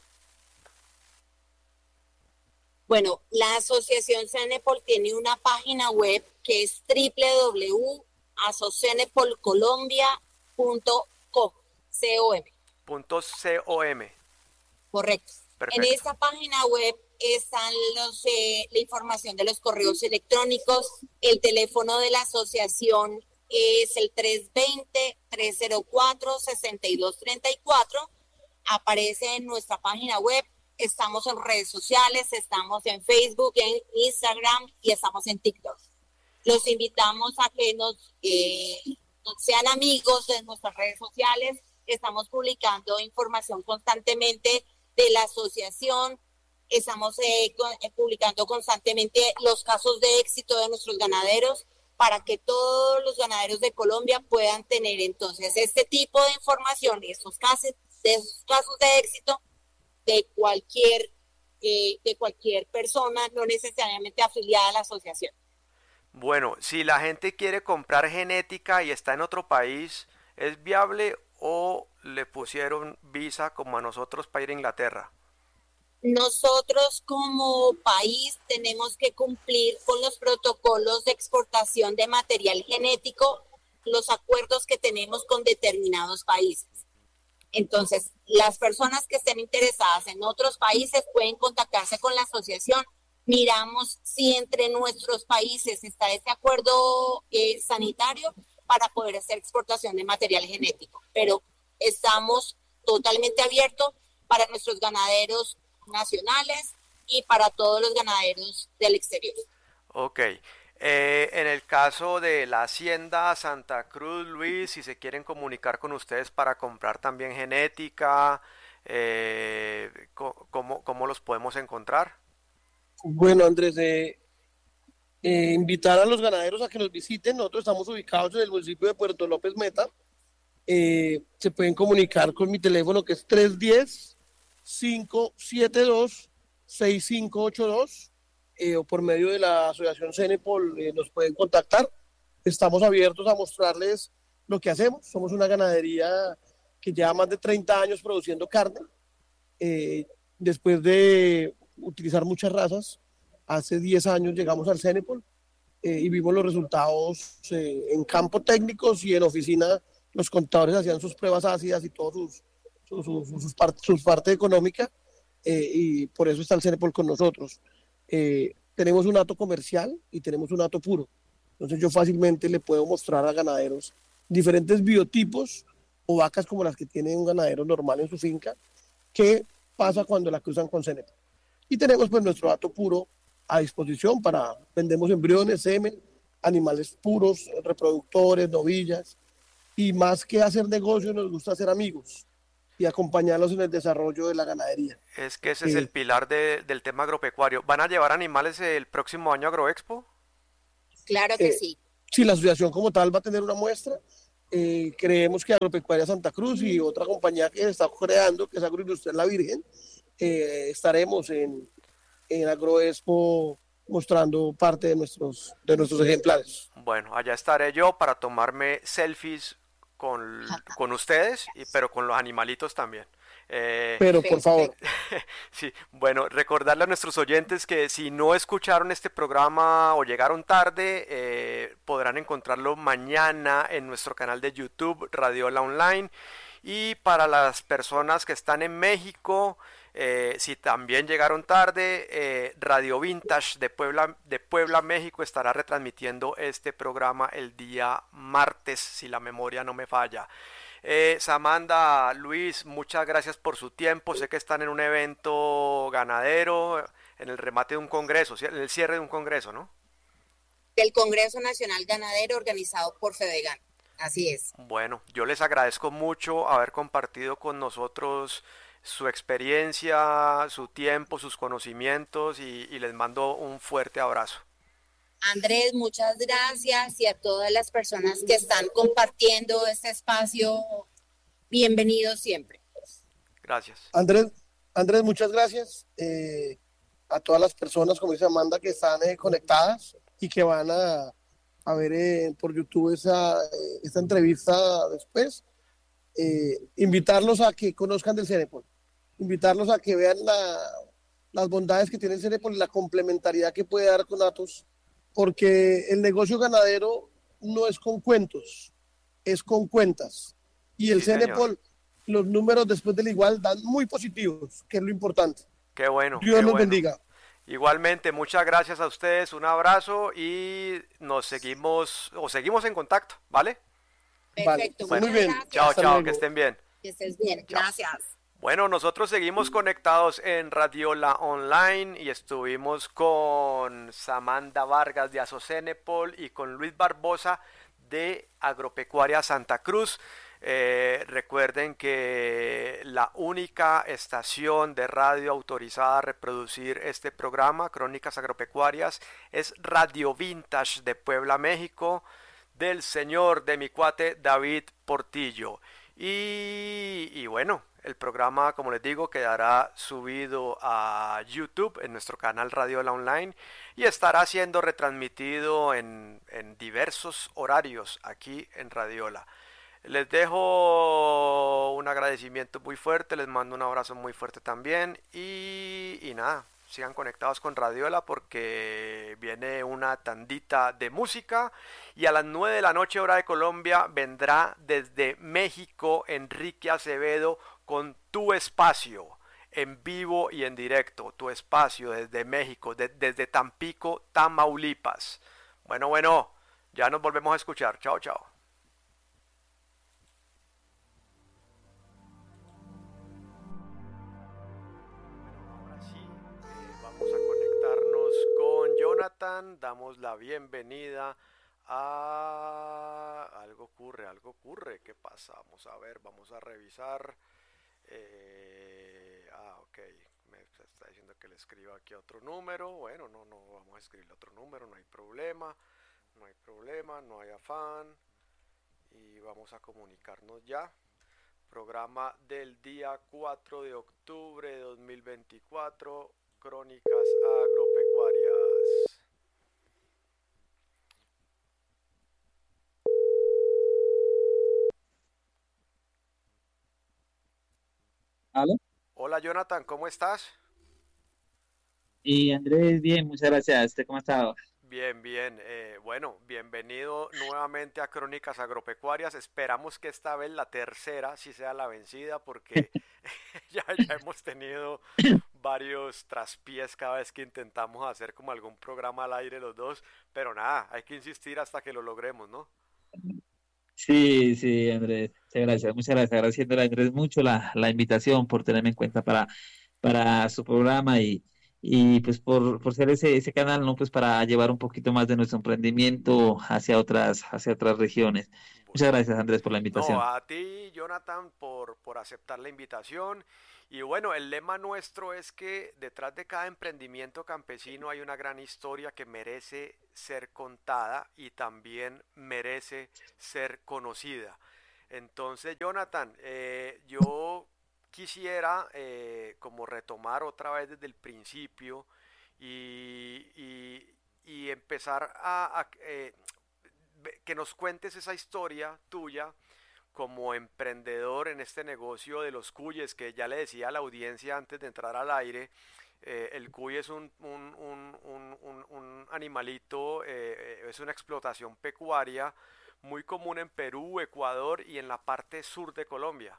Bueno, la Asociación Cenepol tiene una página web que es w w w punto asocenepol colombia punto com. punto com. Correcto. En Perfecto. esta página web están los, eh, la información de los correos electrónicos. El teléfono de la asociación es el tres dos cero, tres cero cuatro, seis dos tres cuatro. Aparece en nuestra página web. Estamos en redes sociales, estamos en Facebook, en Instagram y estamos en TikTok. Los invitamos a que nos eh, sean amigos de nuestras redes sociales. Estamos publicando información constantemente de la asociación. Estamos eh, con, eh, publicando constantemente los casos de éxito de nuestros ganaderos para que todos los ganaderos de Colombia puedan tener entonces este tipo de información y estos casos de, esos casos de éxito de cualquier, eh, de cualquier persona, no necesariamente afiliada a la asociación. Bueno, si la gente quiere comprar genética y está en otro país, ¿es viable o le pusieron visa como a nosotros para ir a Inglaterra? Nosotros como país tenemos que cumplir con los protocolos de exportación de material genético, los acuerdos que tenemos con determinados países. Entonces, las personas que estén interesadas en otros países pueden contactarse con la asociación. Miramos si entre nuestros países está este acuerdo eh, sanitario para poder hacer exportación de material genético. Pero estamos totalmente abiertos para nuestros ganaderos nacionales y para todos los ganaderos del exterior. Ok. Eh, en el caso de la Hacienda Santa Cruz, Luis, si se quieren comunicar con ustedes para comprar también genética, eh, ¿cómo, cómo los podemos encontrar? Bueno, Andrés, eh, eh, invitar a los ganaderos a que nos visiten. Nosotros estamos ubicados en el municipio de Puerto López Meta. Eh, se pueden comunicar con mi teléfono que es tres uno cero, cinco siete dos, seis cinco ocho dos. Eh, o por medio de la asociación Cenepol eh, nos pueden contactar. Estamos abiertos a mostrarles lo que hacemos. Somos una ganadería que lleva más de treinta años produciendo carne. Eh, después de utilizar muchas razas, hace diez años llegamos al Cenepol eh, y vimos los resultados eh, en campo técnicos y en oficina. Los contadores hacían sus pruebas ácidas y todo sus, sus, sus, sus, part, sus parte económica eh, y por eso está el Cenepol con nosotros. Eh, tenemos un hato comercial y tenemos un hato puro. Entonces yo fácilmente le puedo mostrar a ganaderos diferentes biotipos o vacas como las que tiene un ganadero normal en su finca, qué pasa cuando la cruzan con Cenepol. Y tenemos pues nuestro hato puro a disposición para, vendemos embriones, semen, animales puros, reproductores, novillas, y más que hacer negocio nos gusta hacer amigos y acompañarlos en el desarrollo de la ganadería. Es que ese es el Eh, pilar de- del tema agropecuario. ¿Van a llevar animales el próximo año a Agroexpo? Claro que eh, sí. si la asociación como tal va a tener una muestra, eh, creemos que Agropecuaria Santa Cruz y otra compañía que se está creando, que es Agroindustrial La Virgen, eh, estaremos en, en Agroexpo mostrando parte de nuestros, de nuestros ejemplares. Bueno, allá estaré yo para tomarme selfies con, con ustedes, y, pero con los animalitos también. Eh, Pero por favor, Perfecto. sí, bueno, recordarle a nuestros oyentes que si no escucharon este programa o llegaron tarde, eh, podrán encontrarlo mañana en nuestro canal de YouTube, Radiola Online. Y para las personas que están en México, eh, si también llegaron tarde, eh, Radio Vintage de Puebla, de Puebla, México estará retransmitiendo este programa el día martes, si la memoria no me falla. Eh, Samantha, Luis, muchas gracias por su tiempo. Sé que están en un evento ganadero, en el remate de un congreso, en el cierre de un congreso, ¿no? Del Congreso Nacional Ganadero organizado por Fedegan. Así es. Bueno, yo les agradezco mucho haber compartido con nosotros su experiencia, su tiempo, sus conocimientos y, y les mando un fuerte abrazo. Andrés, muchas gracias y a todas las personas que están compartiendo este espacio, bienvenidos siempre. Gracias. Andrés, Andrés, muchas gracias eh, a todas las personas, como dice Amanda, que están eh, conectadas y que van a, a ver eh, por YouTube esa, eh, esta entrevista después. Eh, invitarlos a que conozcan del Cenepol, invitarlos a que vean la, las bondades que tiene el Cenepol y la complementariedad que puede dar con Atos, porque el negocio ganadero no es con cuentos, es con cuentas. Y el Sí, señor. Cenepol, los números después del igual dan muy positivos, que es lo importante. Qué bueno, Dios qué los bueno. bendiga. Igualmente, muchas gracias a ustedes, un abrazo y nos seguimos o seguimos en contacto, ¿vale? Perfecto, Vale, muchas muy bien. gracias. Chao, Hasta chao, luego. que estén bien. Que estés bien. Chao. Gracias. Bueno, nosotros seguimos conectados en Radiola Online y estuvimos con Samantha Vargas de Asocenepol y con Luis Barbosa de Agropecuaria Santa Cruz. Eh, recuerden que la única estación de radio autorizada a reproducir este programa, Crónicas Agropecuarias, es Radio Vintage de Puebla, México, del señor de mi cuate David Portillo. Y, y bueno, el programa, como les digo, quedará subido a YouTube en nuestro canal Radiola Online y estará siendo retransmitido en, en diversos horarios aquí en Radiola. Les dejo un agradecimiento muy fuerte, les mando un abrazo muy fuerte también y, y nada, sigan conectados con Radiola porque viene una tandita de música y a las nueve de la noche hora de Colombia vendrá desde México Enrique Acevedo con Tu Espacio en vivo y en directo, Tu Espacio desde México, de, desde Tampico, Tamaulipas. Bueno, bueno, ya nos volvemos a escuchar. Chao, chao. Vamos a conectarnos con Jonathan, damos la bienvenida a... Algo ocurre, algo ocurre, ¿qué pasa? Vamos a ver, vamos a revisar. Eh... Ah, ok, me está diciendo que le escriba aquí otro número. Bueno, no, no, vamos a escribirle otro número, no hay problema, no hay problema, no hay afán. Y vamos a comunicarnos ya. Programa del día cuatro de octubre de dos mil veinticuatro. Crónicas Agropecuarias. ¿Aló? Hola Jonathan, ¿cómo estás? Y Andrés, bien, muchas gracias. ¿Usted cómo ha estado? Bien, bien. Eh, bueno, bienvenido nuevamente a Crónicas Agropecuarias. Esperamos que esta vez la tercera sí sea la vencida porque ya, ya hemos tenido varios traspiés cada vez que intentamos hacer como algún programa al aire los dos, pero nada, hay que insistir hasta que lo logremos, ¿no? Sí, sí, Andrés, muchas gracias, muchas gracias. Agradeciéndole a Andrés mucho la, la invitación por tenerme en cuenta para, para su programa y, y pues por, por ser ese, ese canal, ¿no? Pues para llevar un poquito más de nuestro emprendimiento hacia otras, hacia otras regiones. Muchas Bueno. gracias, Andrés, por la No, invitación. a ti, Jonathan, por, por aceptar la invitación. Y bueno, el lema nuestro es que detrás de cada emprendimiento campesino hay una gran historia que merece ser contada y también merece ser conocida. Entonces, Jonathan, eh, yo quisiera eh, como retomar otra vez desde el principio y, y- y empezar a, a, eh, que nos cuentes esa historia tuya como emprendedor en este negocio de los cuyes, que ya le decía a la audiencia antes de entrar al aire, eh, el cuy es un, un, un, un, un- un animalito, eh, es una explotación pecuaria muy común en Perú, Ecuador y en la parte sur de Colombia.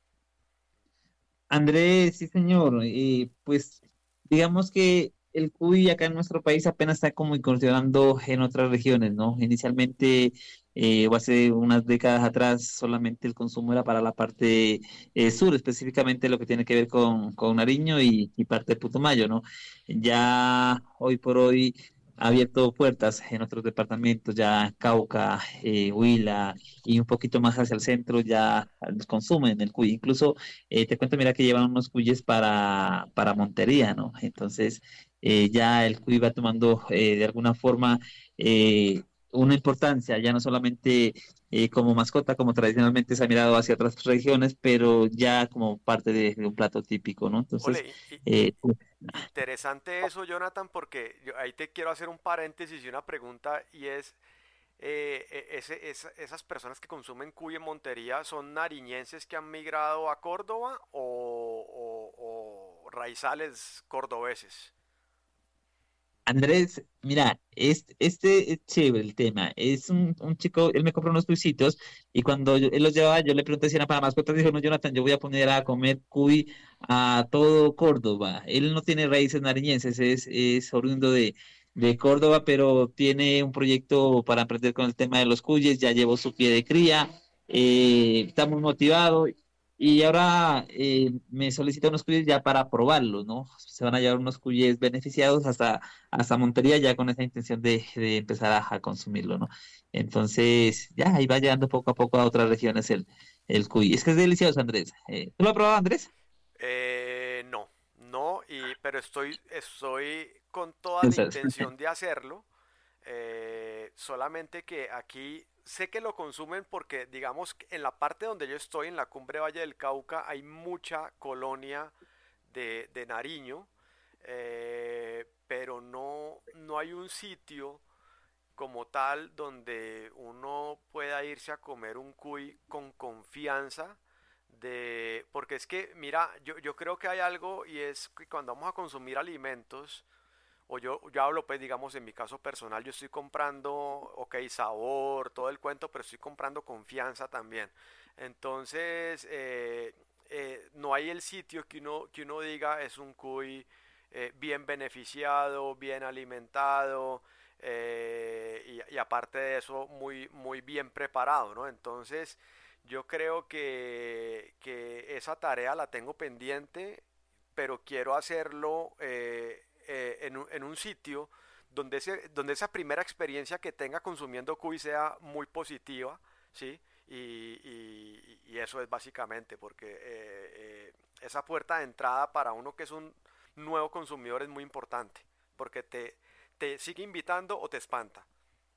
Andrés, sí, señor. Y pues digamos que el cuy acá en nuestro país apenas está como incursionando en otras regiones, ¿no? Inicialmente, eh, o hace unas décadas atrás, solamente el consumo era para la parte eh, sur, específicamente lo que tiene que ver con, con Nariño y, y parte de Putumayo, ¿no? Ya hoy por hoy ha abierto puertas en otros departamentos, ya Cauca, eh, Huila y un poquito más hacia el centro ya los consumen el cuy. Incluso eh, te cuento, mira que llevan unos cuyes para, para Montería, ¿no? Entonces, eh, ya el cuy va tomando eh, de alguna forma eh, una importancia, ya no solamente eh, como mascota, como tradicionalmente se ha mirado hacia otras regiones, pero ya como parte de, de un plato típico, ¿no? Entonces, Ole, y, eh, interesante eso, Jonathan, porque yo ahí te quiero hacer un paréntesis y una pregunta, y es, eh, e- ese- esa- esas personas que consumen cuy en Montería, ¿son nariñenses que han migrado a Córdoba o, o- o raizales cordobeses? Andrés, mira, este, este es chévere el tema. Es un, un chico, él me compró unos cuisitos y cuando yo- él los llevaba, yo le pregunté si era para mascotas. Dijo, no, Jonathan, yo voy a poner a comer cuy a todo Córdoba. Él no tiene raíces nariñenses, es, es oriundo de, de Córdoba, pero tiene un proyecto para aprender con el tema de los cuyes. Ya llevó su pie de cría, eh, está muy motivado. Y ahora eh, me solicita unos cuyes ya para probarlos, ¿no? Se van a llevar unos cuyes beneficiados hasta hasta Montería ya con esa intención de, de empezar a, a consumirlo, ¿no? Entonces, ya ahí va llegando poco a poco a otras regiones el, el cuy. Es que es delicioso, Andrés. Eh, ¿tú lo has probado, Andrés? Eh, no, no, y, pero estoy, estoy con toda la Esas. intención de hacerlo. Eh, solamente que aquí sé que lo consumen porque, digamos, que en la parte donde yo estoy, en la cumbre Valle del Cauca, hay mucha colonia de, de Nariño, eh, pero no, no hay un sitio como tal donde uno pueda irse a comer un cuy con confianza de, porque es que, mira, yo, yo creo que hay algo y es que cuando vamos a consumir alimentos, o yo, yo hablo pues digamos en mi caso personal, yo estoy comprando, ok, sabor, todo el cuento, pero estoy comprando confianza también. Entonces, eh, eh, no hay el sitio que uno, que uno diga es un cuy eh, bien beneficiado, bien alimentado, eh, y, y aparte de eso, muy, muy bien preparado, ¿no? Entonces, yo creo que, que esa tarea la tengo pendiente, pero quiero hacerlo eh, eh, en, un, en un sitio donde, ese, donde esa primera experiencia que tenga consumiendo cuy sea muy positiva, ¿sí? Y, y- y eso es básicamente, porque eh, eh, esa puerta de entrada para uno que es un nuevo consumidor es muy importante, porque te, te sigue invitando o te espanta.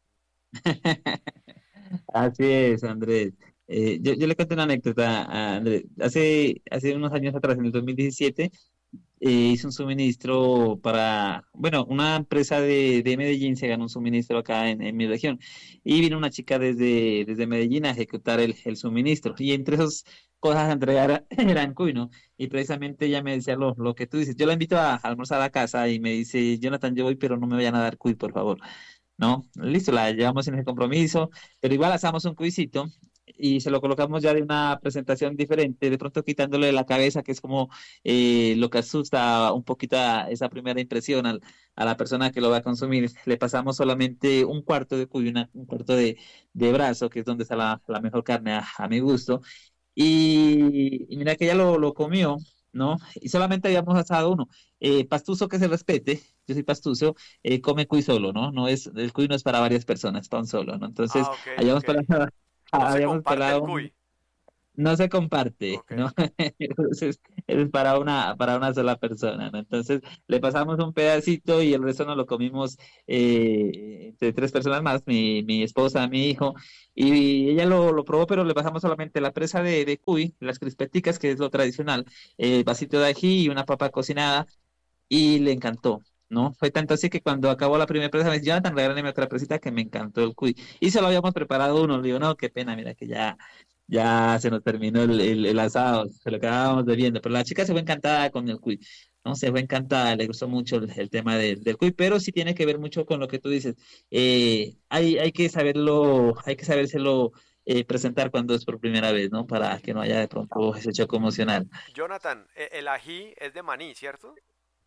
Así es, Andrés. Eh, yo, yo le cuento una anécdota a Andrés. Hace, hace unos años atrás, en el dos mil diecisiete, eh, hizo un suministro para, bueno, una empresa de, de Medellín se ganó un suministro acá en, en mi región y vino una chica desde, desde Medellín a ejecutar el, el suministro y entre esas cosas a entregar eran cuy, ¿no? Y precisamente ella me decía lo, lo que tú dices. Yo la invito a, almorzar a casa y me dice, Jonathan, yo voy, pero no me vayan a dar cuy, por favor. No, listo, la llevamos en ese compromiso, pero igual hacemos un cuisito y se lo colocamos ya de una presentación diferente, de pronto quitándole la cabeza, que es como eh, lo que asusta un poquito a esa primera impresión al- a la persona que lo va a consumir. Le pasamos solamente un cuarto de cuy, una- un cuarto de, de brazo, que es donde está la, la mejor carne a, a mi gusto. Y, y mira que ella lo, lo comió ¿no? Y solamente habíamos asado uno. Eh, pastuso que se respete, yo soy pastuso, eh, come cuy solo, ¿no? No es, el cuy no es para varias personas, es para un solo, ¿no? Entonces, Ah, ok, habíamos ok. pelado, No se habíamos comparte el pelado cuy. no se comparte, Ok. ¿no? Entonces, es para una, para una sola persona, ¿no? Entonces, le pasamos un pedacito y el resto nos lo comimos eh, entre tres personas más, mi, mi esposa, mi hijo, y ella lo, lo probó, pero le pasamos solamente la presa de, de cuy, las crispeticas, que es lo tradicional, eh, vasito de ají y una papa cocinada, y le encantó. ¿No? Fue tanto así que cuando acabó la primera presa me dice, Jonathan, regálame otra presita que me encantó el cuy. Y se lo habíamos preparado uno. Le digo, no, qué pena, mira que ya, ya se nos terminó el, el, el asado, se lo acabábamos bebiendo. Pero la chica se fue encantada con el cuy, ¿no? Se fue encantada, le gustó mucho el, el tema del del cuy, pero sí tiene que ver mucho con lo que tú dices. Eh, hay, hay que saberlo, hay que sabérselo eh, presentar cuando es por primera vez, ¿no? Para que no haya de pronto ese choque emocional. Jonathan, e- el ají es de maní, ¿cierto?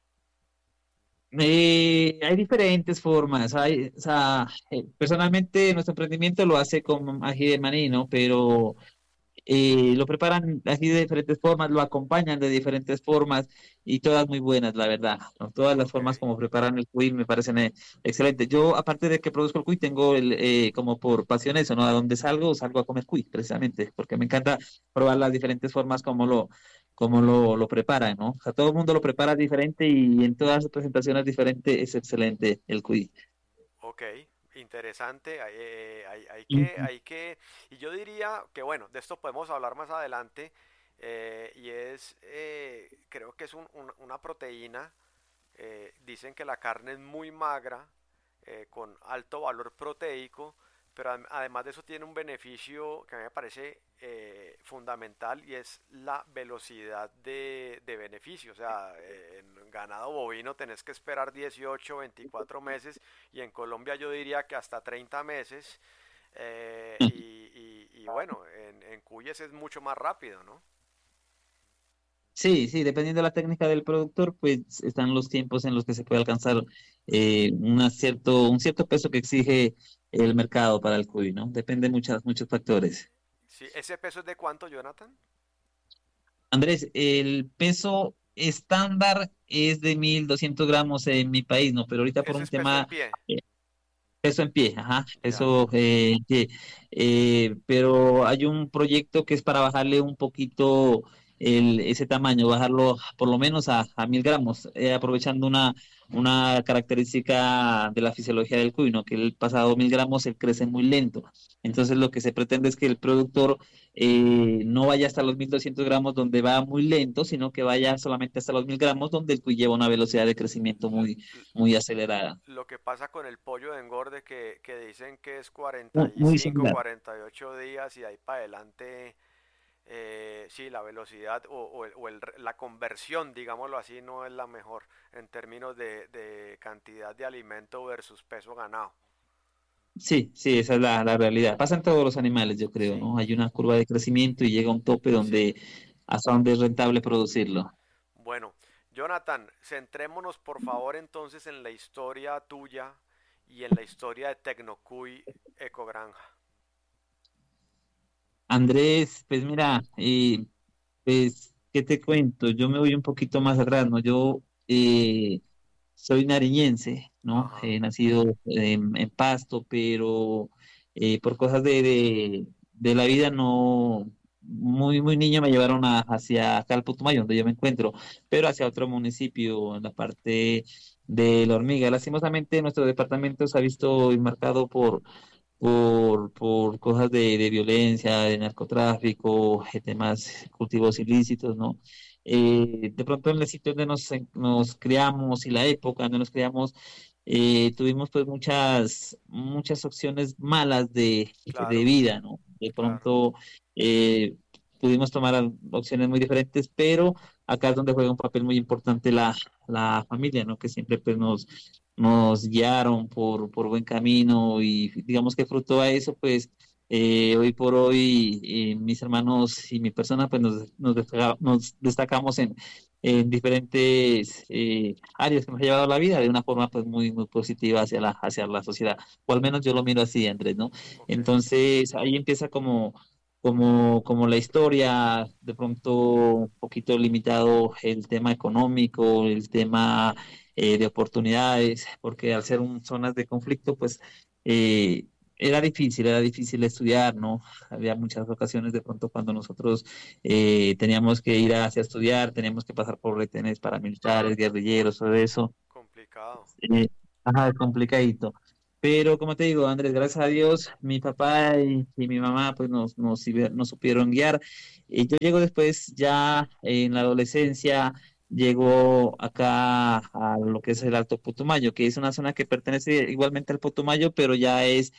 Eh, hay diferentes formas. Hay, o sea, eh, personalmente nuestro emprendimiento lo hace con ají de maní, ¿no? Pero eh, lo preparan así de diferentes formas, lo acompañan de diferentes formas y todas muy buenas, la verdad, ¿no? Todas las Ok. formas como preparan el cuy me parecen eh, excelentes. Yo, aparte de que produzco el cuy, tengo el, eh, como por pasión eso, ¿no? A donde salgo, salgo a comer cuy, precisamente, porque me encanta probar las diferentes formas como lo, como lo, lo preparan, ¿no? O sea, todo el mundo lo prepara diferente y en todas las presentaciones diferentes es excelente el cuy. Ok, interesante. Hay, eh, hay- hay que, hay que, y yo diría que bueno, de esto podemos hablar más adelante. Eh, y es, eh, creo que es un- un- una proteína. Eh, dicen que la carne es muy magra, eh, con alto valor proteico, pero adem- además de eso tiene un beneficio que a mí me parece eh, fundamental, y es la velocidad de, de beneficio. O sea, eh, en ganado bovino tenés que esperar dieciocho, veinticuatro meses, y en Colombia yo diría que hasta treinta meses. eh, y, y- y bueno, en, en cuyes es mucho más rápido, ¿no? Sí, sí, dependiendo de la técnica del productor, pues están los tiempos en los que se puede alcanzar eh, una cierto, un cierto peso que exige el mercado para el cuy, ¿no? Depende de muchas, muchos factores. Sí, ¿ese peso es de cuánto, Jonathan? Andrés, el peso estándar es de mil doscientos gramos en mi país, ¿no? Pero ahorita por Ese un es peso en tema, pie. eh, peso en pie, ajá, Ya. eso eh, en pie. Eh, pero hay un proyecto que es para bajarle un poquito el, ese tamaño, bajarlo por lo menos a, a mil gramos, eh, aprovechando una, una característica de la fisiología del cuy, ¿no? Que el pasado mil gramos él crece muy lento. Entonces lo que se pretende es que el productor eh, no vaya hasta los mil doscientos gramos donde va muy lento, sino que vaya solamente hasta los mil gramos donde el cuy lleva una velocidad de crecimiento L- muy, l- muy acelerada. lo que pasa con el pollo de engorde, que, que dicen que es cuarenta Muy, y muy cinco, similar. cuarenta y ocho días, y de ahí para adelante, eh, sí, la velocidad o, o el- o el la conversión, digámoslo así, no es la mejor en términos de, de cantidad de alimento versus peso ganado. Sí, sí, esa es la, la realidad. Pasan todos los animales, yo creo, Sí, ¿no? Hay una curva de crecimiento y llega un tope sí. donde hasta donde es rentable producirlo. Bueno, Jonathan, centrémonos por favor entonces en la historia tuya y en la historia de Tecnocuy Ecogranja. Andrés, pues mira, eh, pues, ¿qué te cuento? Yo me voy un poquito más atrás, ¿no? Yo eh, soy nariñense, ¿no? Ajá. He nacido en, en Pasto, pero eh, por cosas de, de, de la vida no, muy, muy niño me llevaron a- hacia acá al Putumayo, donde yo me encuentro, pero hacia otro municipio, en la parte de La Hormiga. Lastimosamente, nuestro departamento se ha visto enmarcado por por, por cosas de, de violencia, de narcotráfico, eh, temas, cultivos ilícitos, ¿no? Eh, de pronto en el sitio donde nos, en- nos criamos y la época donde nos criamos, eh, tuvimos pues muchas, muchas opciones malas de, de Claro, vida, ¿no? De claro. pronto eh, pudimos tomar al- opciones muy diferentes, pero acá es donde juega un papel muy importante la, la familia, ¿no? Que siempre pues nos nos guiaron por, por buen camino y digamos que fruto a eso, pues eh, hoy por hoy eh, mis hermanos y mi persona, pues nos, nos, destaca- nos destacamos en, en diferentes eh, áreas que nos ha llevado la vida de una forma pues muy, muy positiva hacia la, hacia la sociedad, o al menos yo lo miro así, Andrés, ¿no? Ok. Entonces ahí empieza como como, como la historia, de pronto un poquito limitado el tema económico, el tema eh, de oportunidades, porque al ser un, zonas de conflicto, pues eh, era difícil, era difícil estudiar, ¿no? Había muchas ocasiones de pronto cuando nosotros eh, teníamos que ir hacia estudiar, teníamos que pasar por retenes paramilitares, guerrilleros, todo eso. Complicado. Eh, ajá, complicadito. Pero como te digo, Andrés, gracias a Dios, mi papá y, y mi mamá pues nos, nos, sibe- nos supieron guiar. Y yo llego después ya en la adolescencia, llego acá a lo que es el Alto Putumayo, que es una zona que pertenece igualmente al Putumayo, pero ya es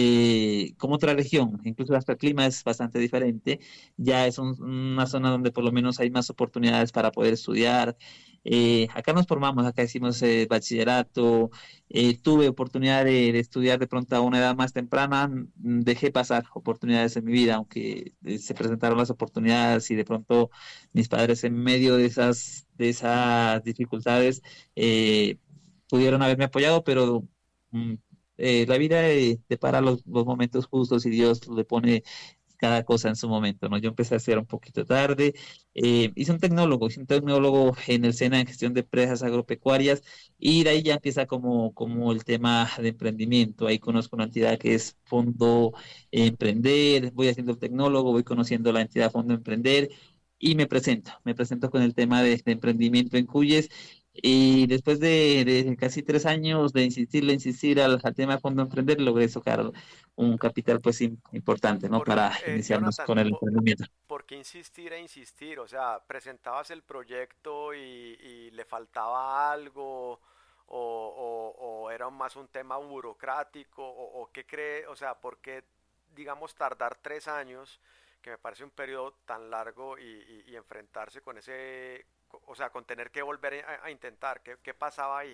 eh, como otra región, incluso hasta el clima es bastante diferente. Ya es un- una zona donde por lo menos hay más oportunidades para poder estudiar. Eh, acá nos formamos, acá hicimos eh, bachillerato, eh, tuve oportunidad de, de estudiar de pronto a una edad más temprana, mm, dejé pasar oportunidades en mi vida, aunque eh, se presentaron las oportunidades y de pronto mis padres en medio de esas, de esas dificultades eh, pudieron haberme apoyado, pero mm, eh, la vida eh, depara los, los momentos justos y Dios le pone cada cosa en su momento, ¿no? Yo empecé a hacer un poquito tarde, eh, hice un tecnólogo, hice un tecnólogo en el SENA en gestión de empresas agropecuarias y de ahí ya empieza como, como el tema de emprendimiento. Ahí conozco una entidad que es Fondo Emprender, voy haciendo el tecnólogo, voy conociendo la entidad Fondo Emprender y me presento, me presento con el tema de, de emprendimiento en Cuyes. Y después de, de casi tres años de insistirle, insistir al, al tema de Fondo Emprender, logré sacar un capital pues im- importante, ¿no? Por, Para eh, iniciarnos Jonathan, con el po- emprendimiento. ¿por qué insistir e insistir? O sea, ¿presentabas el proyecto y, y le faltaba algo? ¿O, o- o era más un tema burocrático? ¿O, o qué cree? O sea, ¿por qué, digamos, tardar tres años, que me parece un periodo tan largo, y, y- y enfrentarse con ese, co- o sea, con tener que volver a, a intentar? ¿Qué, qué pasaba ahí?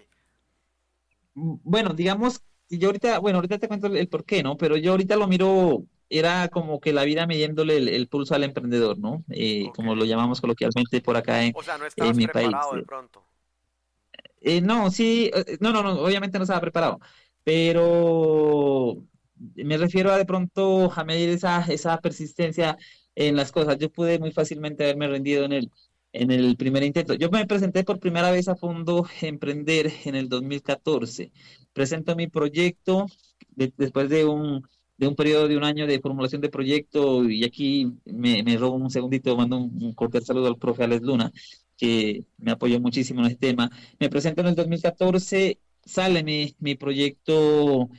Mm, Bueno, digamos, y yo ahorita, bueno, ahorita te cuento el, el por qué, ¿no? Pero yo ahorita lo miro, era como que la vida midiéndole el, el pulso al emprendedor, ¿no? Eh, Ok. como lo llamamos coloquialmente por acá en, O sea, no en estabas mi país. preparado de pronto. Eh, no, sí, eh, no, no, no, obviamente no estaba preparado, pero me refiero a de pronto a medir esa, esa persistencia en las cosas. Yo pude muy fácilmente haberme rendido en el, en el primer intento. Yo me presenté por primera vez a Fondo Emprender en el dos mil catorce. Presento mi proyecto de- después de un, de un periodo de un año de formulación de proyecto y aquí me, me robo un segundito, mando un, un cordial saludo al profe Alex Luna, que me apoyó muchísimo en este tema. Me presento en el dos mil catorce, sale mi, mi proyecto,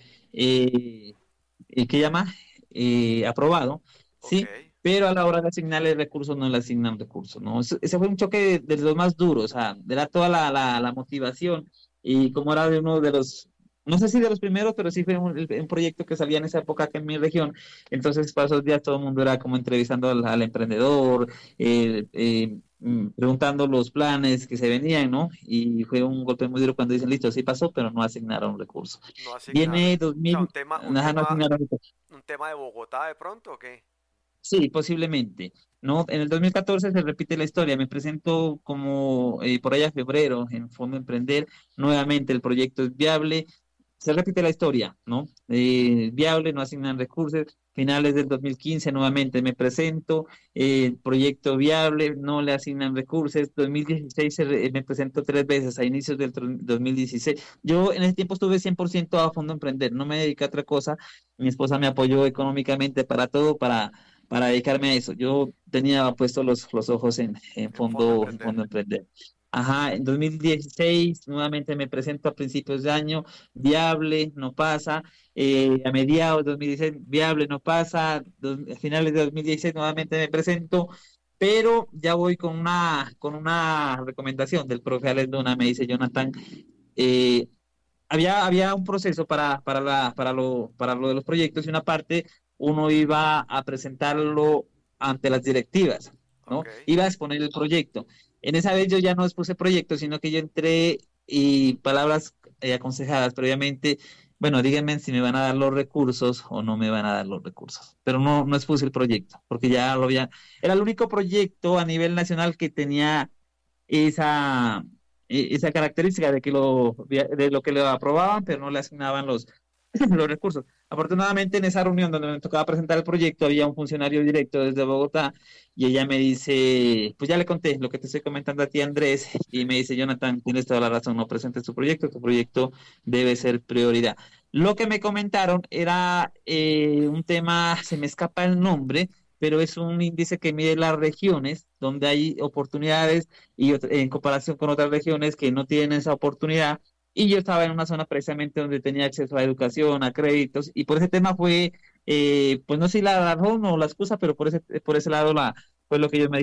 eh, eh, ¿qué llama? Eh, aprobado, Ok. ¿sí? Pero a la hora de asignarle recursos no le asignan recursos, ¿no? Ese, ese fue un choque de, de los más duros, o sea, era toda la, la, la motivación y como era de uno de los, no sé si de los primeros, pero sí fue un, un proyecto que salía en esa época acá en mi región, entonces para esos días todo el mundo era como entrevistando al, al emprendedor, eh, eh, mm, preguntando los planes que se venían, ¿no? Y fue un golpe muy duro cuando dicen, listo, sí pasó, pero no asignaron recursos. No asignaron. Viene O sea, un dos mil, tema, un ajá, no tema, asignaron recursos. un tema de Bogotá de pronto, ¿o qué? Sí, posiblemente. No, en el dos mil catorce se repite la historia. Me presento como eh, por allá febrero en Fondo Emprender. Nuevamente el proyecto es viable. Se repite la historia, ¿no? Eh, viable, no asignan recursos. Finales del dos mil quince nuevamente me presento. Eh, proyecto viable, no le asignan recursos. dos mil dieciséis se re- me presento tres veces a inicios del tr- dos mil dieciséis. Yo en ese tiempo estuve cien por ciento a Fondo Emprender. No me dediqué a otra cosa. Mi esposa me apoyó económicamente para todo, para para dedicarme a eso. Yo tenía puestos los, los ojos en, en En Fondo fondo, en Emprender. fondo emprender. Ajá, en dos mil dieciséis nuevamente me presento a principios de año, viable, no pasa. Eh, a mediados de dos mil dieciséis, viable, no pasa. Dos- a finales de dos mil dieciséis nuevamente me presento, pero ya voy con una, con una recomendación del profe Alex Luna, me dice Jonathan, eh, había, había un proceso para, para, la, para, lo, para lo de los proyectos y una parte uno iba a presentarlo ante las directivas, ¿no? Ok. Iba a exponer el proyecto. En esa vez yo ya no expuse proyecto, sino que yo entré y palabras eh, aconsejadas previamente, bueno, díganme si me van a dar los recursos o no me van a dar los recursos, pero no, no expuse el proyecto, porque ya lo había, era el único proyecto a nivel nacional que tenía esa, e- esa característica de que lo, de lo que lo aprobaban, pero no le asignaban los, los recursos. Afortunadamente en esa reunión donde me tocaba presentar el proyecto había un funcionario directo desde Bogotá y ella me dice, pues ya le conté lo que te estoy comentando a ti, Andrés, y me dice, Jonathan, tienes toda la razón, no presentes tu proyecto, tu proyecto debe ser prioridad. Lo que me comentaron era eh, un tema, se me escapa el nombre, pero es un índice que mide las regiones donde hay oportunidades y ot- en comparación con otras regiones que no tienen esa oportunidad. Y yo estaba en una zona precisamente donde tenía acceso a educación, a créditos, y por ese tema fue, eh, pues no sé si la razón o la excusa, pero por ese, por ese lado la, fue lo que ellos me